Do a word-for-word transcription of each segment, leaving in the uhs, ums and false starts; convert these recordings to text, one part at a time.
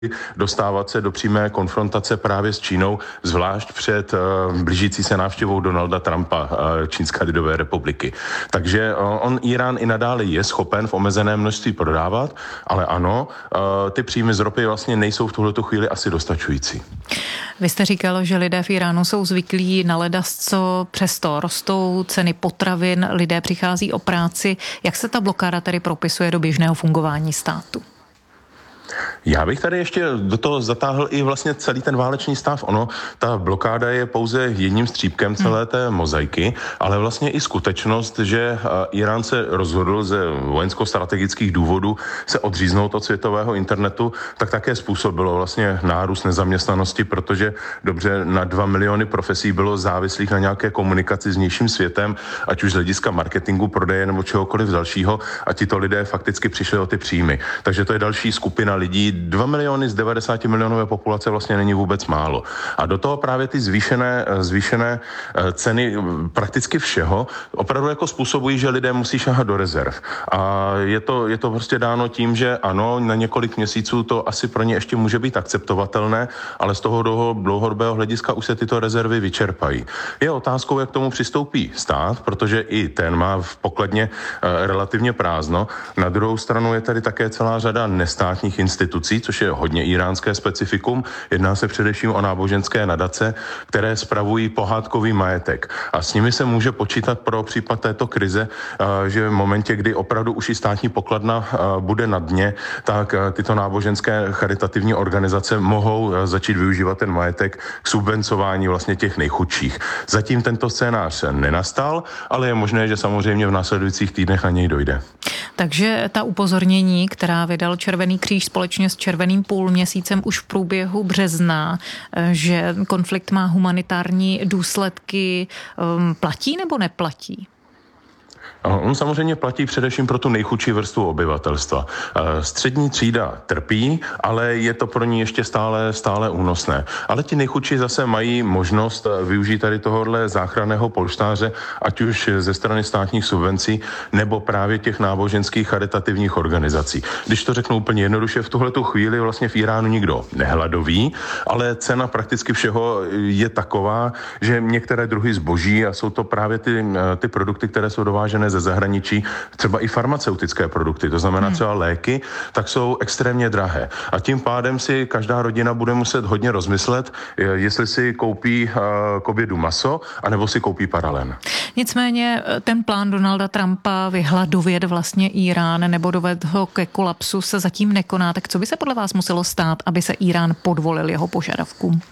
dostávat se do přímé konfrontace právě s Čínou, zvlášť před uh, blížící se návštěvou Donalda Trumpa uh, Čínské lidové republiky. Takže uh, on Irán i nadále je schopen v omezeném množství prodávat, ale ano, uh, ty příjmy z ropy vlastně nejsou v tuhletu chvíli asi dostačující. Vy jste říkal, že lidé v Iránu jsou zvyklí na ledasco, přesto rostou ceny potravin, lidé přichází o práci. Jak se ta blokáda tedy propisuje do běžného fungování státu? Já bych tady ještě do toho zatáhl i vlastně celý ten válečný stav. Ono, ta blokáda je pouze jedním střípkem celé té mozaiky, ale vlastně i skutečnost, že Irán se rozhodl ze vojensko-strategických důvodů se odříznout od světového internetu, tak také způsobilo vlastně nárůst nezaměstnanosti, protože dobře na dva miliony profesí bylo závislých na nějaké komunikaci s vnějším světem, ať už z hlediska marketingu, prodeje nebo čehokoliv dalšího, a tito lidé fakticky přišli o ty příjmy. Takže to je další skupina lidí. Dva miliony z devadesáti milionové populace vlastně není vůbec málo. A do toho právě ty zvýšené, zvýšené ceny prakticky všeho opravdu jako způsobují, že lidé musí šahat do rezerv. A je to, je to prostě dáno tím, že ano, na několik měsíců to asi pro ně ještě může být akceptovatelné, ale z toho dlouhodobého hlediska už se tyto rezervy vyčerpají. Je otázkou, jak k tomu přistoupí stát, protože i ten má v pokladně relativně prázdno. Na druhou stranu je tady také celá řada nestátních institucí, což je hodně iránské specifikum. Jedná se především o náboženské nadace, které spravují pohádkový majetek. A s nimi se může počítat pro případ této krize, že v momentě, kdy opravdu už i státní pokladna bude na dně, tak tyto náboženské charitativní organizace mohou začít využívat ten majetek k subvencování vlastně těch nejchudších. Zatím tento scénář nenastal, ale je možné, že samozřejmě v následujících týdnech na něj dojde. Takže ta upozornění, která vydal Červený kříž společně s Červeným půlměsícem už v průběhu března, že konflikt má humanitární důsledky, platí nebo neplatí? On samozřejmě platí především pro tu nejchudší vrstvu obyvatelstva. Střední třída trpí, ale je to pro ní ještě stále, stále únosné. Ale ti nejchudší zase mají možnost využít tady tohohle záchranného polštáře, ať už ze strany státních subvencí, nebo právě těch náboženských charitativních organizací. Když to řeknu úplně jednoduše, v tuhletu chvíli vlastně v Iránu nikdo nehladoví, ale cena prakticky všeho je taková, že některé druhy zboží, a jsou to právě ty, ty produkty, které jsou dovážené ze zahraničí, třeba i farmaceutické produkty, to znamená třeba léky, tak jsou extrémně drahé. A tím pádem si každá rodina bude muset hodně rozmyslet, jestli si koupí k obědu maso, anebo si koupí paralen. Nicméně ten plán Donalda Trumpa vyhladovět vlastně Irán nebo dovést ho ke kolapsu se zatím nekoná. Tak co by se podle vás muselo stát, aby se Irán podvolil jeho požadavkům?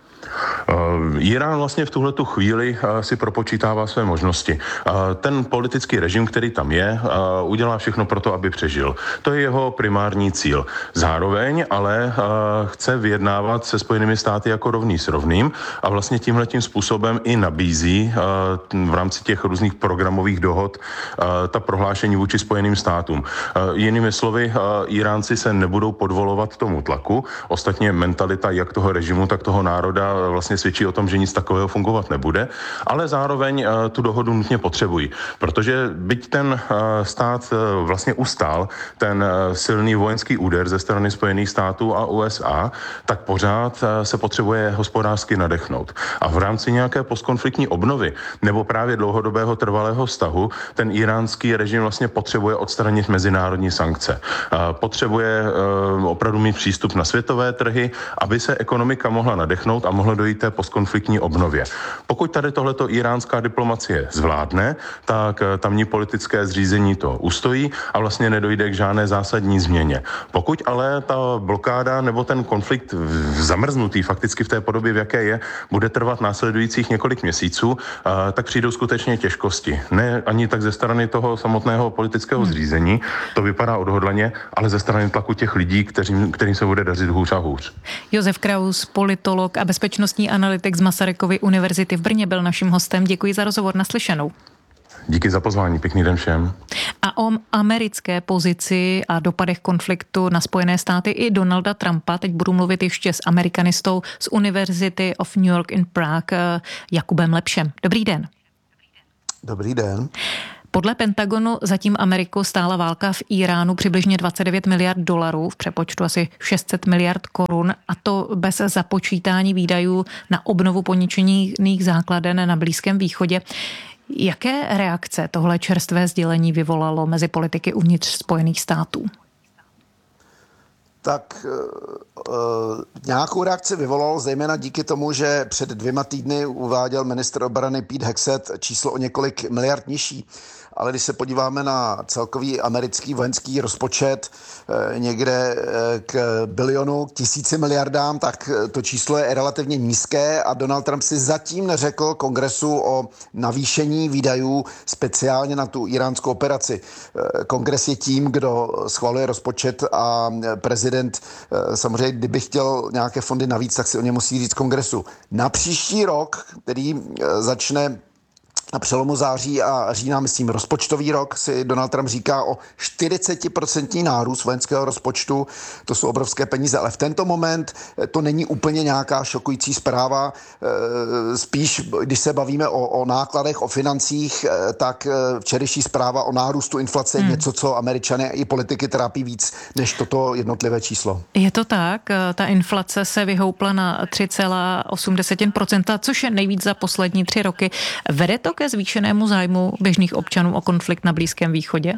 Irán vlastně v tuhletu chvíli si propočítává své možnosti. Ten politický režim, který tam je, udělá všechno pro to, aby přežil. To je jeho primární cíl. Zároveň ale chce vyjednávat se Spojenými státy jako rovný s rovným a vlastně tímhletím způsobem i nabízí v rámci těch různých programových dohod ta prohlášení vůči Spojeným státům. Jinými slovy, Iránci se nebudou podvolovat tomu tlaku. Ostatně mentalita jak toho režimu, tak toho národa vlastně svědčí o tom, že nic takového fungovat nebude, ale zároveň uh, tu dohodu nutně potřebují, protože byť ten uh, stát uh, vlastně ustál ten uh, silný vojenský úder ze strany Spojených států a U S A, tak pořád uh, se potřebuje hospodářsky nadechnout. A v rámci nějaké postkonfliktní obnovy nebo právě dlouhodobého trvalého vztahu ten iránský režim vlastně potřebuje odstranit mezinárodní sankce. Uh, potřebuje uh, opravdu mít přístup na světové trhy, aby se ekonomika mohla nadechnout a mohlo dojít té postkonfliktní obnově. Pokud tady tohleto iránská diplomacie zvládne, tak tamní politické zřízení to ustojí a vlastně nedojde k žádné zásadní změně. Pokud ale ta blokáda nebo ten konflikt zamrznutý fakticky v té podobě, v jaké je, bude trvat následujících několik měsíců, tak přijdou skutečně těžkosti. Ne ani tak ze strany toho samotného politického zřízení, to vypadá odhodlaně, ale ze strany tlaku těch lidí, kterým, kterým se bude dařit hůř a hůř. Josef Kraus, politolog a bezpečnostní analytik z Masarykovy univerzity v Brně, byl naším hostem. Děkuji za rozhovor, naslyšenou. Díky za pozvání, pěkný den všem. A o americké pozici a dopadech konfliktu na Spojené státy i Donalda Trumpa teď budu mluvit ještě s amerikanistou z University of New York in Prague, Jakubem Lepšem. Dobrý den. Dobrý den. Podle Pentagonu zatím Ameriku stála válka v Iránu přibližně dvacet devět miliard dolarů, v přepočtu asi šest set miliard korun, a to bez započítání výdajů na obnovu poničených základen na Blízkém východě. Jaké reakce tohle čerstvé sdělení vyvolalo mezi politiky uvnitř Spojených států? Tak e, nějakou reakci vyvolalo zejména díky tomu, že před dvěma týdny uváděl ministr obrany Pete Hegseth číslo o několik miliard nižší. Ale když se podíváme na celkový americký vojenský rozpočet e, někde e, k bilionu, k tisíci miliardám, tak to číslo je relativně nízké a Donald Trump si zatím neřekl kongresu o navýšení výdajů speciálně na tu iránskou operaci. E, kongres je tím, kdo schvaluje rozpočet a prezident e, samozřejmě, kdyby chtěl nějaké fondy navíc, tak si o ně musí říct kongresu. Na příští rok, který e, začne na přelomu září a října, myslím, rozpočtový rok, si Donald Trump říká o čtyřicet procent nárůst vojenského rozpočtu. To jsou obrovské peníze, ale v tento moment to není úplně nějaká šokující zpráva. Spíš, když se bavíme o, o nákladech, o financích, tak včerejší zpráva o nárůstu inflace je hmm. něco, co Američany i politiky trápí víc než toto jednotlivé číslo. Je to tak, ta inflace se vyhoupla na tři celá osm procenta, což je nejvíc za poslední tři roky. Vede to ke zvýšenému zájmu běžných občanů o konflikt na Blízkém východě?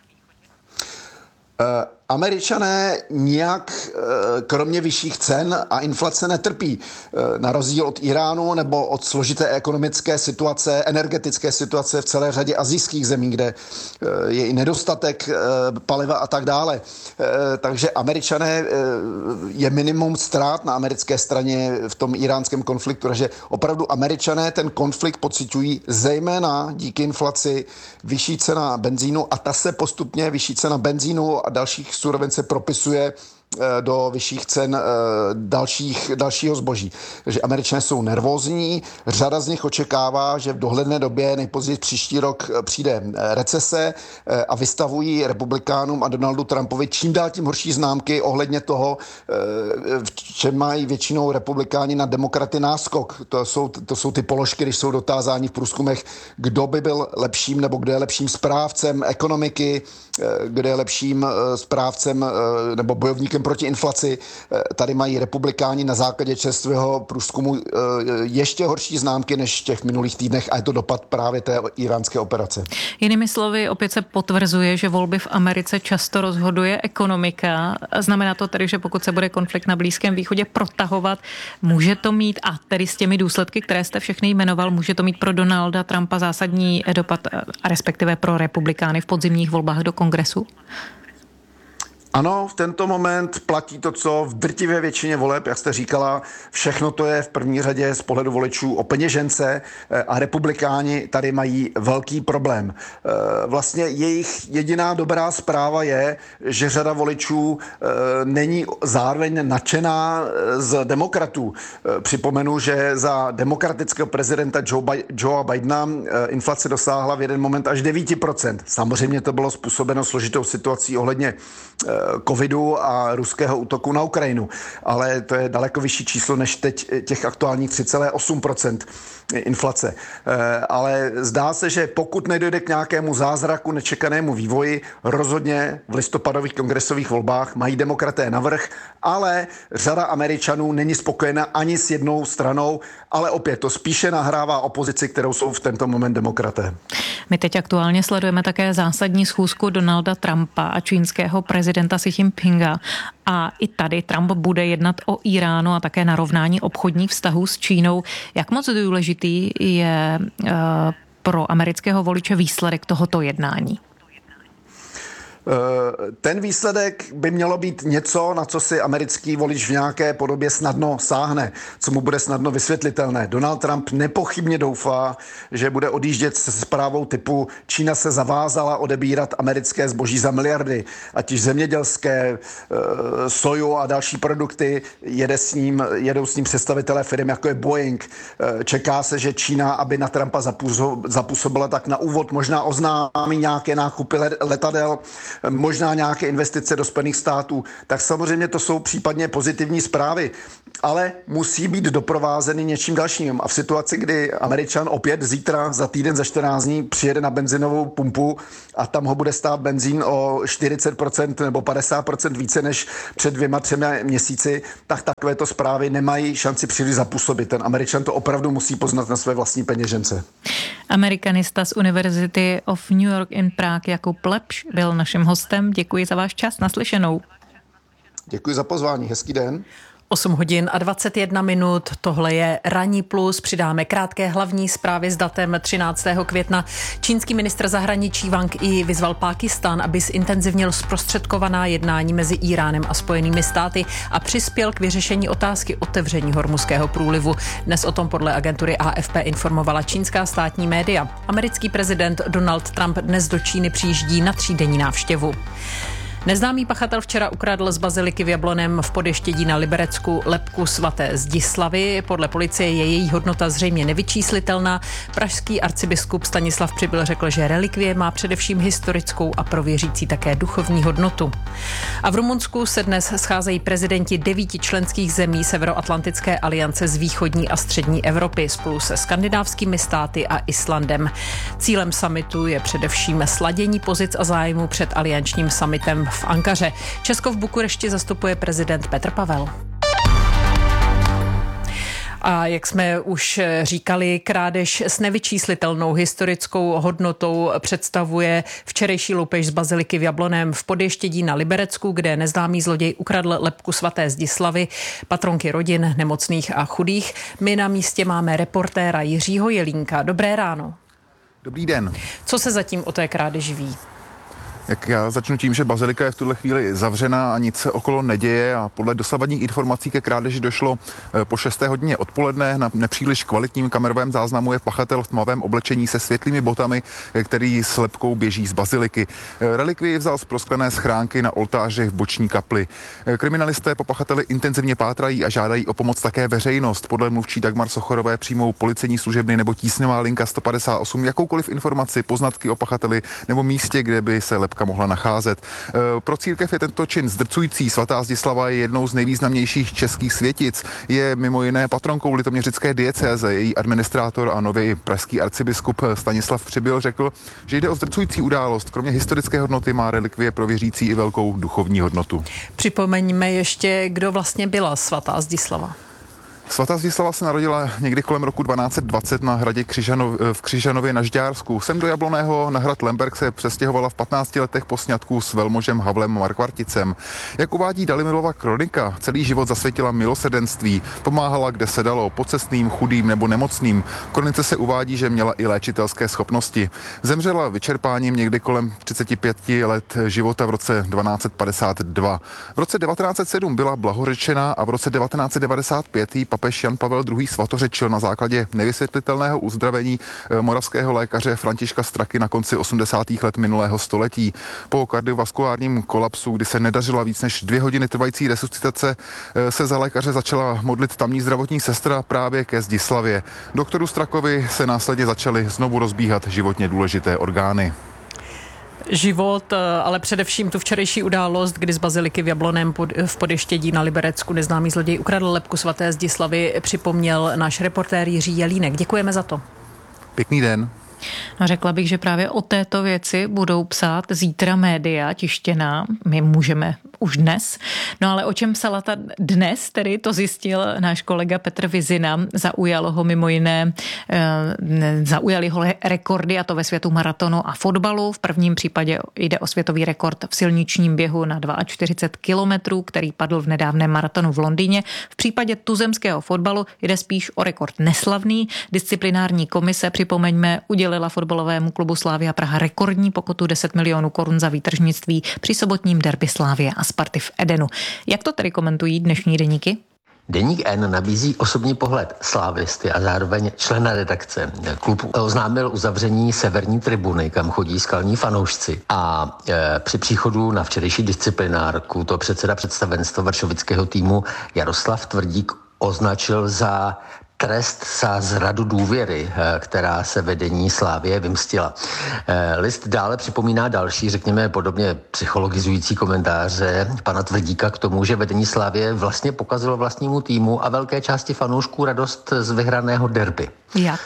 Uh, Američané nijak, kromě vyšších cen a inflace, netrpí. Na rozdíl od Iránu nebo od složité ekonomické situace, energetické situace v celé řadě asijských zemí, kde je i nedostatek paliva a tak dále. Takže Američané, je minimum ztrát na americké straně v tom iránském konfliktu, takže opravdu Američané ten konflikt pociťují zejména díky inflaci, vyšší cena benzínu a ta se postupně, vyšší cena benzínu a dalších surovin se propisuje do vyšších cen dalších, dalšího zboží. Takže Američané jsou nervózní, řada z nich očekává, že v dohledné době, nejpozději příští rok, přijde recese a vystavují republikánům a Donaldu Trumpovi čím dál tím horší známky ohledně toho, v čem mají většinou republikáni na demokraty náskok. To jsou, to jsou ty položky, když jsou dotázáni v průzkumech, kdo by byl lepším nebo kdo je lepším správcem ekonomiky, kdo je lepším správcem nebo bojovníkem proti inflaci. Tady mají republikáni na základě čerstvého průzkumu ještě horší známky než v těch minulých týdnech a je to dopad právě té iránské operace. Jinými slovy, opět se potvrzuje, že volby v Americe často rozhoduje ekonomika. Znamená to tedy, že pokud se bude konflikt na Blízkém východě protahovat, může to mít, a tedy s těmi důsledky, které jste všechny jmenoval, může to mít pro Donalda Trumpa zásadní dopad, a respektive pro republikány v podzimních volbách do kongresu? Ano, v tento moment platí to, co v drtivé většině voleb, jak jste říkala, všechno to je v první řadě z pohledu voličů o peněžence a republikáni tady mají velký problém. Vlastně jejich jediná dobrá zpráva je, že řada voličů není zároveň nadšená z demokratů. Připomenu, že za demokratického prezidenta Joea Bidena inflace dosáhla v jeden moment až devět procent. Samozřejmě to bylo způsobeno složitou situací ohledně covidu a ruského útoku na Ukrajinu. Ale to je daleko vyšší číslo než teď těch aktuálních tři celá osm procenta inflace. Ale zdá se, že pokud nedojde k nějakému zázraku, nečekanému vývoji, rozhodně v listopadových kongresových volbách mají demokraté navrch, ale řada Američanů není spokojena ani s jednou stranou, ale opět to spíše nahrává opozici, kterou jsou v tento moment demokraté. My teď aktuálně sledujeme také zásadní schůzku Donalda Trumpa a čínského prezidenta Xi Jinpinga. A i tady Trump bude jednat o Iránu a také narovnání obchodních vztahů s Čínou. Jak moc důležitý je uh, pro amerického voliče výsledek tohoto jednání? Ten výsledek by mělo být něco, na co si americký volič v nějaké podobě snadno sáhne, co mu bude snadno vysvětlitelné. Donald Trump nepochybně doufá, že bude odjíždět se zprávou typu Čína se zavázala odebírat americké zboží za miliardy, ať již zemědělské, soju a další produkty, jede s ním, jedou s ním představitelé firm, jako je Boeing. Čeká se, že Čína, aby na Trumpa zapůsobila, tak na úvod možná oznámí nějaké nákupy letadel, možná nějaké investice do Spojených států, tak samozřejmě to jsou případně pozitivní zprávy. ale musí být doprovázeny něčím dalším. A v situaci, kdy Američan opět zítra, za týden, za čtrnáct dní přijede na benzinovou pumpu a tam ho bude stát benzín o čtyřicet procent nebo padesát procent více než před dvěma, třemi měsíci, tak takovéto zprávy nemají šanci příliš zapůsobit. Ten Američan to opravdu musí poznat na své vlastní peněžence. Amerikanista z University of New York in Prague Jakub Lepš byl naším hostem. Děkuji za váš čas. Naslyšenou. Děkuji za pozvání. Hezký den. osm hodin a dvacet jedna minut, tohle je Ranní plus, přidáme krátké hlavní zprávy s datem třináctého května. Čínský ministr zahraničí Wang Yi vyzval Pákistán, aby zintenzivnil zprostředkovaná jednání mezi Íránem a Spojenými státy a přispěl k vyřešení otázky otevření Hormuzského průlivu. Dnes o tom podle agentury A F P informovala čínská státní média. Americký prezident Donald Trump dnes do Číny přijíždí na třídenní návštěvu. Neznámý pachatel včera ukradl z baziliky v Jabloném v Podještědí na Liberecku lebku svaté Zdislavy. Podle policie je její hodnota zřejmě nevyčíslitelná. Pražský arcibiskup Stanislav Přibyl řekl, že relikvie má především historickou a pro věřící také duchovní hodnotu. A v Rumunsku se dnes scházejí prezidenti devíti členských zemí Severoatlantické aliance z východní a střední Evropy spolu se skandinávskými státy a Islandem. Cílem summitu je především sladění pozic a zájmu před aliančním summitem v Ankaře. Česko v Bukurešti zastupuje prezident Petr Pavel. A jak jsme už říkali, krádež s nevyčíslitelnou historickou hodnotou představuje včerejší loupež z baziliky v Jabloném v Podještědí na Liberecku, kde neznámý zloděj ukradl lebku svaté Zdislavy, patronky rodin nemocných a chudých. My na místě máme reportéra Jiřího Jelínka. Dobré ráno. Dobrý den. Co se zatím o té krádeži ví? Jak já začnu tím, že bazilika je v tuhle chvíli zavřená a nic se okolo neděje a podle dosavadních informací ke krádeži došlo po šesté hodině odpoledne. Na nepříliš kvalitním kamerovém záznamu je pachatel v tmavém oblečení se světlými botami, který s lebkou běží z baziliky. Relikvii vzal z prosklené schránky na oltáři v boční kapli. Kriminalisté po pachateli intenzivně pátrají a žádají o pomoc také veřejnost. Podle mluvčí Dagmar Sochorové přijmou policejní služebny nebo tísňová linka sto padesát osm jakoukoliv informaci, poznatky o pachateli nebo místě, kde by se lebka mohla nacházet. Pro církev je tento čin zdrcující. Svatá Zdislava je jednou z nejvýznamnějších českých světic. Je mimo jiné patronkou litoměřické diecéze. Její administrátor a nově i pražský arcibiskup Stanislav Přibyl řekl, že jde o zdrcující událost. Kromě historické hodnoty má relikvie pro věřící i velkou duchovní hodnotu. Připomeňme ještě, kdo vlastně byla svatá Zdislava. Svatá Zdislava se narodila někdy kolem roku dvanáct dvacet na hradě Křižanov, v Křižanově na Žďársku. Sem do Jabloného na hrad Lemberg se přestěhovala v patnácti letech po sňatku s velmožem Havlem Markvarticem. Jak uvádí Dalimilova kronika, celý život zasvětila milosrdenství, pomáhala kde se dalo, pocestným, chudým nebo nemocným. V kronice se uvádí, že měla i léčitelské schopnosti. Zemřela vyčerpáním někdy kolem třiceti pěti let života v roce dvanáct padesát dva. V roce devatenáct set sedm byla blahořečená a v roce devatenáct set devadesát pět papež Jan Pavel druhý. svatořečil na základě nevysvětlitelného uzdravení moravského lékaře Františka Straky na konci osmdesátých let minulého století. Po kardiovaskulárním kolapsu, kdy se nedařila víc než dvě hodiny trvající resuscitace, se za lékaře začala modlit tamní zdravotní sestra právě ke Zdislavě. Doktoru Strakovi se následně začaly znovu rozbíhat životně důležité orgány. Život, ale především tu včerejší událost, kdy z baziliky v Jabloném pod, v Podještědí na Liberecku neznámý zloděj ukradl lebku svaté Zdislavy, připomněl náš reportér Jiří Jelínek. Děkujeme za to. Pěkný den. No, řekla bych, že právě o této věci budou psát zítra média tištěná. My můžeme už dnes. No ale o čem psala ta dnes, tedy to zjistil náš kolega Petr Vizina. Zaujalo ho mimo jiné, e, zaujali ho rekordy, a to ve světu maratonu a fotbalu. V prvním případě jde o světový rekord v silničním běhu na čtyřicet dva kilometrů, který padl v nedávném maratonu v Londýně. V případě tuzemského fotbalu jde spíš o rekord neslavný. Disciplinární komise, připomeňme, udělila fotbalovému klubu Slavia Praha rekordní pokutu deset milionů korun za výtržnictví při sobotním derby Slavie a Sparty v Edenu. Jak to tedy komentují dnešní deníky? Deník N nabízí osobní pohled slávisty a zároveň člena redakce. Klub oznámil uzavření severní tribuny, kam chodí skalní fanoušci. A e, při příchodu na včerejší disciplinárku to předseda představenstva varšovického týmu Jaroslav Tvrdík označil za trest za zradu důvěry, která se vedení Slavie vymstila. List dále připomíná další, řekněme, podobně psychologizující komentáře pana Tvrdíka k tomu, že vedení Slavie vlastně pokazilo vlastnímu týmu a velké části fanoušků radost z vyhraného derby. Jak?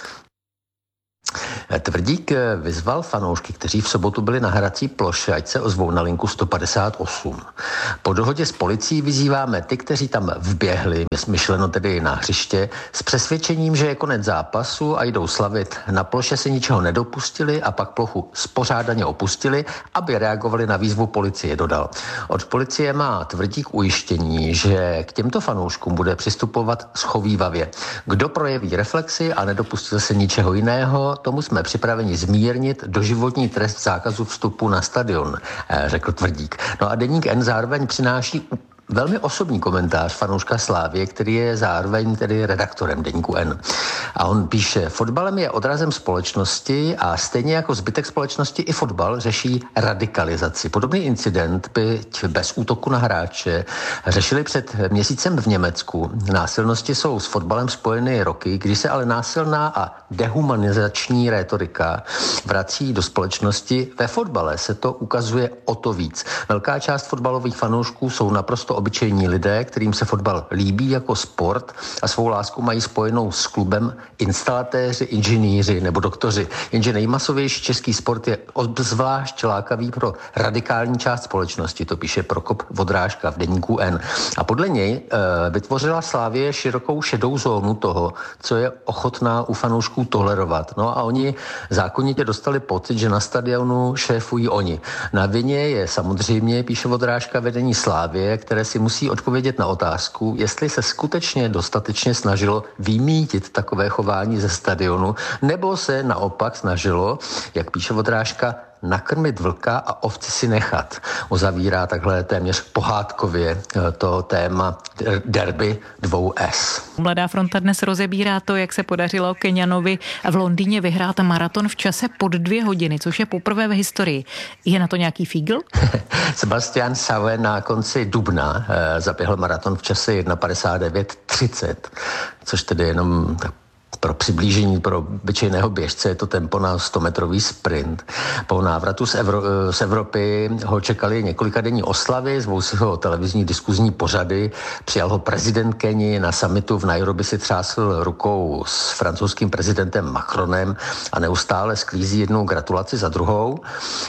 Tvrdík vyzval fanoušky, kteří v sobotu byli na hrací ploše, ať se ozvou na linku sto padesát osm. Po dohodě s policií vyzýváme ty, kteří tam vběhli, myšleno tedy na hřiště, s přesvědčením, že je konec zápasu a jdou slavit. Na ploše se ničeho nedopustili a pak plochu spořádaně opustili, aby reagovali na výzvu policie, dodal. Od policie má Tvrdík ujištění, že k těmto fanouškům bude přistupovat schovívavě. Kdo projeví reflexi a nedopustil se ničeho jiného, tomu jsme připraveni zmírnit doživotní trest zákazu vstupu na stadion, řekl Tvrdík. No a deník N zároveň přináší velmi osobní komentář fanouška Slávie, který je zároveň tedy redaktorem deníku N. A on píše, fotbalem je odrazem společnosti a stejně jako zbytek společnosti i fotbal řeší radikalizaci. Podobný incident, byť bez útoku na hráče, řešili před měsícem v Německu. Násilnosti jsou s fotbalem spojeny roky, kdy se ale násilná a dehumanizační rétorika vrací do společnosti. Ve fotbale se to ukazuje o to víc. Velká část fotbalových fanoušků jsou naprosto obyčejní lidé, kterým se fotbal líbí jako sport a svou lásku mají spojenou s klubem instalatéři, inženýři nebo doktoři. Jenže nejmasovější český sport je obzvlášť lákavý pro radikální část společnosti, to píše Prokop Vodrážka v deníku N. A podle něj e, vytvořila Slavie širokou šedou zónu toho, co je ochotná u fanoušků tolerovat. No a oni zákonitě dostali pocit, že na stadionu šéfují oni. Na vině je samozřejmě, píše Vodrážka, vedení Slavie, které si musí odpovědět na otázku, jestli se skutečně dostatečně snažilo vymítit takové chování ze stadionu, nebo se naopak snažilo, jak píše Vodrážka, nakrmit vlka a ovci si nechat. Uzavírá takhle téměř pohádkově to téma derby dvou S. Mladá fronta dnes rozebírá to, jak se podařilo Keňanovi v Londýně vyhrát maraton v čase pod dvě hodiny, což je poprvé v historii. Je na to nějaký fígl? Sebastian Sawe na konci dubna eh, zaběhl maraton v čase jedna padesát devět třicet, což tedy jenom tak pro přiblížení pro obyčejného běžce je to tempo na stometrový sprint. Po návratu z, Evro, z Evropy ho čekali několika denní oslavy, zvou si ho televizní diskuzní pořady, přijal ho prezident Keni, na summitu v Nairobi si třásl rukou s francouzským prezidentem Macronem a neustále sklízí jednu gratulaci za druhou.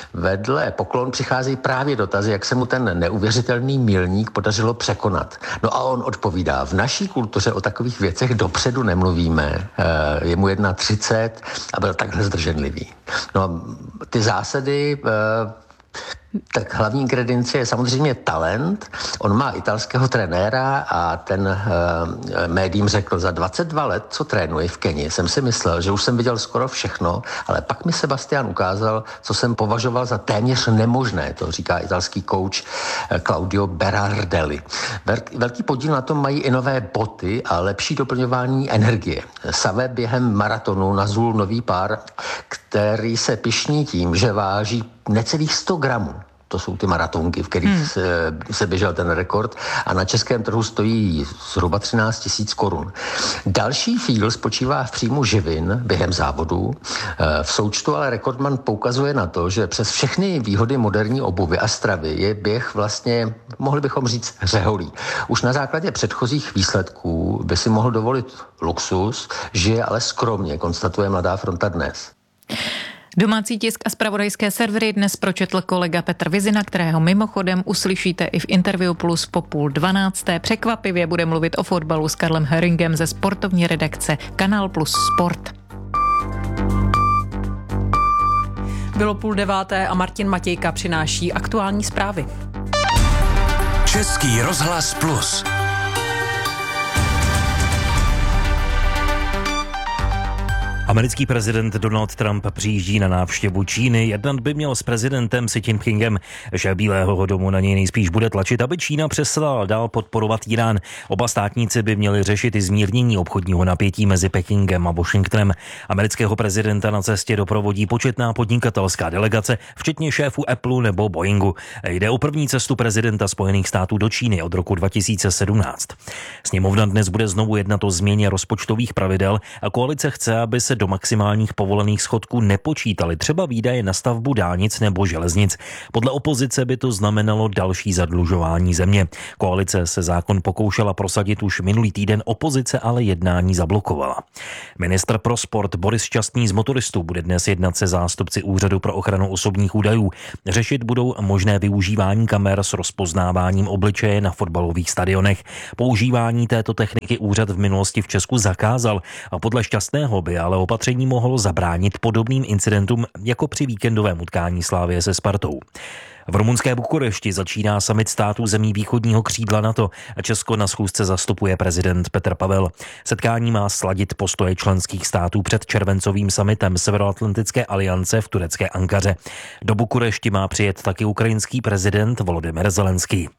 Vedle poklon přichází právě dotazy, jak se mu ten neuvěřitelný milník podařilo překonat. No a on odpovídá, v naší kultuře o takových věcech dopředu nemluvíme. Je mu jedna třicet a byl takhle zdrženlivý. No ty zásady, tak hlavní ingredience je samozřejmě talent. On má italského trenéra a ten uh, médiím řekl, za dvacet dva let, co trénuji v Keni, jsem si myslel, že už jsem viděl skoro všechno, ale pak mi Sebastian ukázal, co jsem považoval za téměř nemožné, to říká italský kouč Claudio Berardelli. Velký podíl na tom mají i nové boty a lepší doplňování energie. Sawe během maratonu nazul nový pár, který se pyšní tím, že váží necelých sto gramů. To jsou ty maratonky, v kterých hmm. se, se běžel ten rekord a na českém trhu stojí zhruba třináct tisíc korun. Další fígl spočívá v příjmu živin během závodu. V součtu ale rekordman poukazuje na to, že přes všechny výhody moderní obuvy a stravy je běh vlastně, mohli bychom říct, řeholí. Už na základě předchozích výsledků by si mohl dovolit luxus, žije ale skromně, konstatuje Mladá fronta dnes. Domácí tisk a zpravodajské servery dnes pročetl kolega Petr Vizina, kterého mimochodem uslyšíte i v Interview Plus po půl dvanácté. Překvapivě bude mluvit o fotbalu s Karlem Heringem ze sportovní redakce Kanál Plus Sport. Bylo půl deváté a Martin Matějka přináší aktuální zprávy. Český rozhlas Plus. Americký prezident Donald Trump přijíždí na návštěvu Číny. Jednat by měl s prezidentem Xi Jinpingem, že Bílého domu na něj nejspíš bude tlačit, aby Čína přestala dál podporovat Irán. Oba státníci by měli řešit i zmírnění obchodního napětí mezi Pekingem a Washingtonem. Amerického prezidenta na cestě doprovodí početná podnikatelská delegace, včetně šéfů Apple nebo Boeingu. Jde o první cestu prezidenta Spojených států do Číny od roku dva tisíce sedmnáct. Sněmovna dnes bude znovu jednat o změně rozpočtových pravidel a koalice chce, aby se do maximálních povolených schodků nepočítaly třeba výdaje na stavbu dálnic nebo železnic. Podle opozice by to znamenalo další zadlužování země. Koalice se zákon pokoušela prosadit už minulý týden, opozice ale jednání zablokovala. Ministr pro sport Boris Šťastný z motoristů bude dnes jednat se zástupci Úřadu pro ochranu osobních údajů. Řešit budou možné využívání kamer s rozpoznáváním obličeje na fotbalových stadionech. Používání této techniky úřad v minulosti v Česku zakázal a podle Šťastného by ale opatření mohlo zabránit podobným incidentům jako při víkendovém utkání Slavie se Spartou. V rumunské Bukurešti začíná summit států zemí východního křídla NATO a Česko na schůzce zastupuje prezident Petr Pavel. Setkání má sladit postoje členských států před červencovým summitem Severoatlantické aliance v turecké Ankaře. Do Bukurešti má přijet taky ukrajinský prezident Volodymyr Zelenský.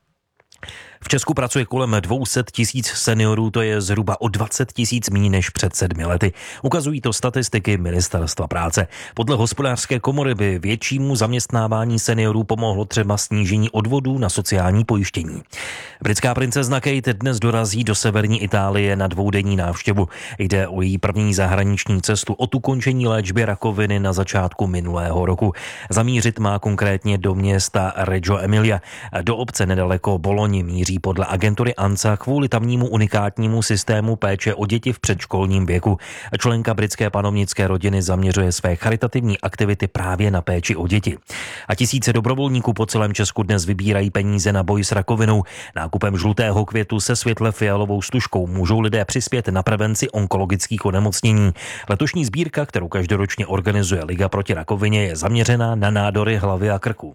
V Česku pracuje kolem dvě stě tisíc seniorů, to je zhruba o dvacet tisíc míň než před sedmi lety. Ukazují to statistiky Ministerstva práce. Podle hospodářské komory by většímu zaměstnávání seniorů pomohlo třeba snížení odvodů na sociální pojištění. Britská princezna Kate dnes dorazí do severní Itálie na dvoudenní návštěvu. Jde o její první zahraniční cestu od ukončení léčby rakoviny na začátku minulého roku. Zamířit má konkrétně do města Reggio Emilia. Do obce nedaleko Bologni míří podle agentury ANSA kvůli tamnímu unikátnímu systému péče o děti v předškolním věku. Členka britské panovnické rodiny zaměřuje své charitativní aktivity právě na péči o děti. A tisíce dobrovolníků po celém Česku dnes vybírají peníze na boj s rakovinou. Nákupem žlutého květu se světle fialovou stužkou můžou lidé přispět na prevenci onkologických onemocnění. Letošní sbírka, kterou každoročně organizuje Liga proti rakovině, je zaměřená na nádory hlavy a krku.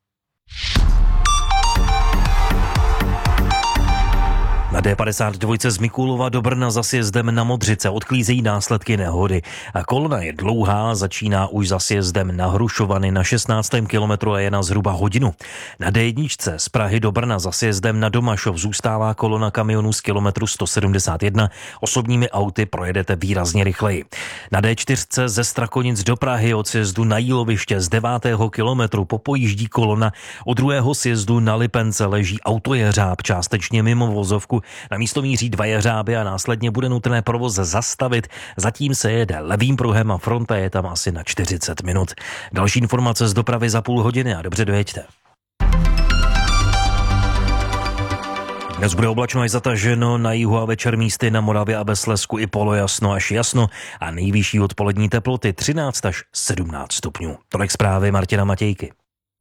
Na D padesát dva z Mikulova do Brna za sjezdem na Modřice odklízejí následky nehody. A kolona je dlouhá, začíná už za sjezdem na Hrušovany na šestnáctém kilometru a je na zhruba hodinu. Na D jedna z Prahy do Brna za sjezdem na Domašov zůstává kolona kamionů z kilometru sto sedmdesát jedna. Osobními auty projedete výrazně rychleji. Na D čtyři ze Strakonic do Prahy od sjezdu na Jíloviště z devátého kilometru popojíždí kolona. Od druhého sjezdu na Lipence leží autojeřáb částečně mimo vozovku. Na místo míří dva jeřáby a následně bude nutné provoz zastavit. Zatím se jede levým pruhem a fronta je tam asi na čtyřicet minut. Další informace z dopravy za půl hodiny a dobře dojeďte. Dnes bude oblačno až zataženo, na jihu a večer místy na Moravě a ve Slezsku i polojasno až jasno a nejvyšší odpolední teploty třináct až sedmnáct stupňů. Tolik zprávy Martina Matějky.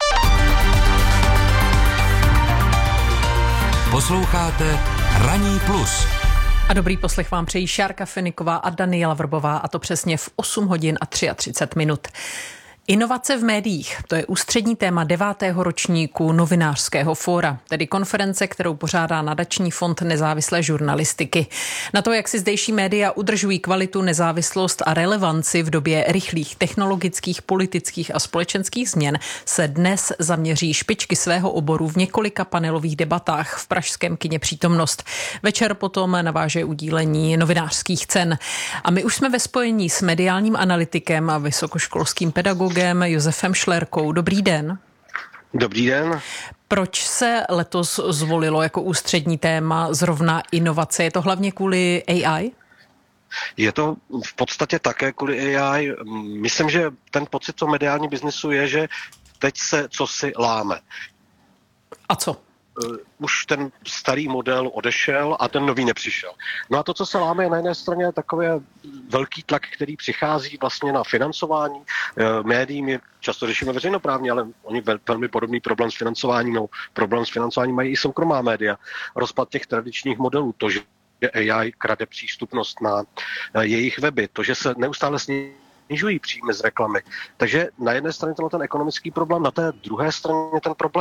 Posloucháte Ranní plus. A dobrý poslech vám přejí Šárka Feniková a Daniela Vrbová, a to přesně v osm hodin a třicet tři minut. Inovace v médiích, to je ústřední téma devátého ročníku novinářského fóra, tedy konference, kterou pořádá Nadační fond nezávislé žurnalistiky. Na to, jak si zdejší média udržují kvalitu, nezávislost a relevanci v době rychlých technologických, politických a společenských změn, se dnes zaměří špičky svého oboru v několika panelových debatách v pražském kině Přítomnost. Večer potom naváže udílení novinářských cen. A my už jsme ve spojení s mediálním analytikem a vysokoškolským pedagogem Josefem Šlerkou. Dobrý den. Dobrý den. Proč se letos zvolilo jako ústřední téma zrovna inovace? Je to hlavně kvůli A I? Je to v podstatě také kvůli A I. Myslím, že ten pocit v mediálním biznesu je, že teď se cosi láme. A co? Už ten starý model odešel a ten nový nepřišel. No a to, co se láme, je na jedné straně takový velký tlak, který přichází vlastně na financování médií. My často řešíme veřejnoprávně, ale oni vel, velmi podobný problém s financováním, no, problém s financováním mají i soukromá média. Rozpad těch tradičních modelů, to, že A I krade přístupnost na jejich weby, to, že se neustále snižují příjmy z reklamy. Takže na jedné straně ten, ten ekonomický problém, na té druhé straně ten problém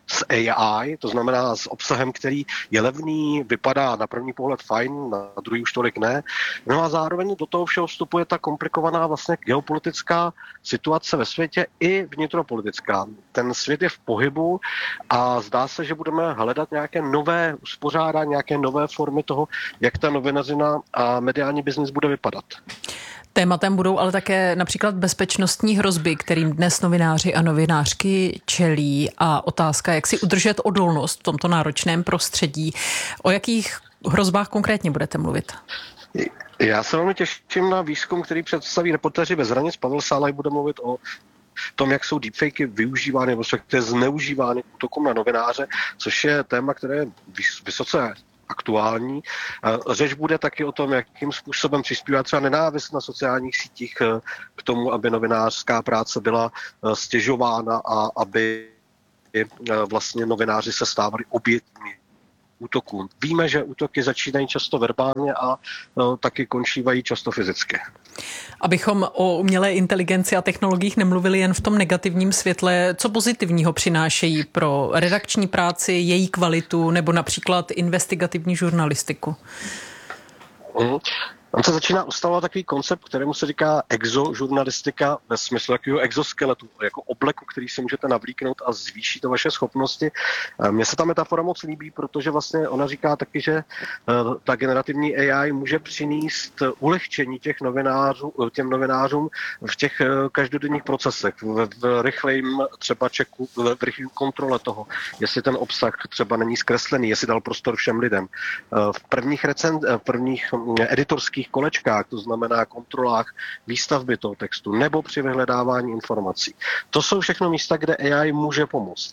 s A I, to znamená s obsahem, který je levný, vypadá na první pohled fajn, na druhý už tolik ne. No a zároveň do toho všeho vstupuje ta komplikovaná vlastně geopolitická situace ve světě i vnitropolitická. Ten svět je v pohybu a zdá se, že budeme hledat nějaké nové uspořádání, nějaké nové formy toho, jak ta novinařina a mediální biznis bude vypadat. Tématem budou ale také například bezpečnostní hrozby, kterým dnes novináři a novinářky čelí, a otázka, jak si udržet odolnost v tomto náročném prostředí. O jakých hrozbách konkrétně budete mluvit? Já se velmi těším na výzkum, který představí Reportéři bez hranic. Pavel Sálaj bude mluvit o tom, jak jsou deepfakey využívány nebo zneužívány k útokům na novináře, což je téma, které je vysoce aktuální. Řeč bude taky o tom, jakým způsobem přispívá třeba nenávist na sociálních sítích k tomu, aby novinářská práce byla stěžována a aby vlastně novináři se stávali obětmi útoků. Víme, že útoky začínají často verbálně a no, taky končívají často fyzicky. Abychom o umělé inteligenci a technologiích nemluvili jen v tom negativním světle, co pozitivního přinášejí pro redakční práci, její kvalitu nebo například investigativní žurnalistiku? Mm. Tam se začíná ustavovat takový koncept, kterému se říká exožurnalistika ve smyslu takového exoskeletu, jako obleku, který si můžete navlíknout a zvýší to vaše schopnosti. Mně se ta metafora moc líbí, protože vlastně ona říká taky, že ta generativní A I může přinést ulehčení těch novinářů, těm novinářům v těch každodenních procesech, v, v rychlejím třeba čeku, v rychlé kontrole toho, jestli ten obsah třeba není zkreslený, jestli dal prostor všem lidem. V prvních, recen, v prvních editorských kolečkách, to znamená kontrolách výstavby toho textu nebo při vyhledávání informací. To jsou všechno místa, kde A I může pomoct.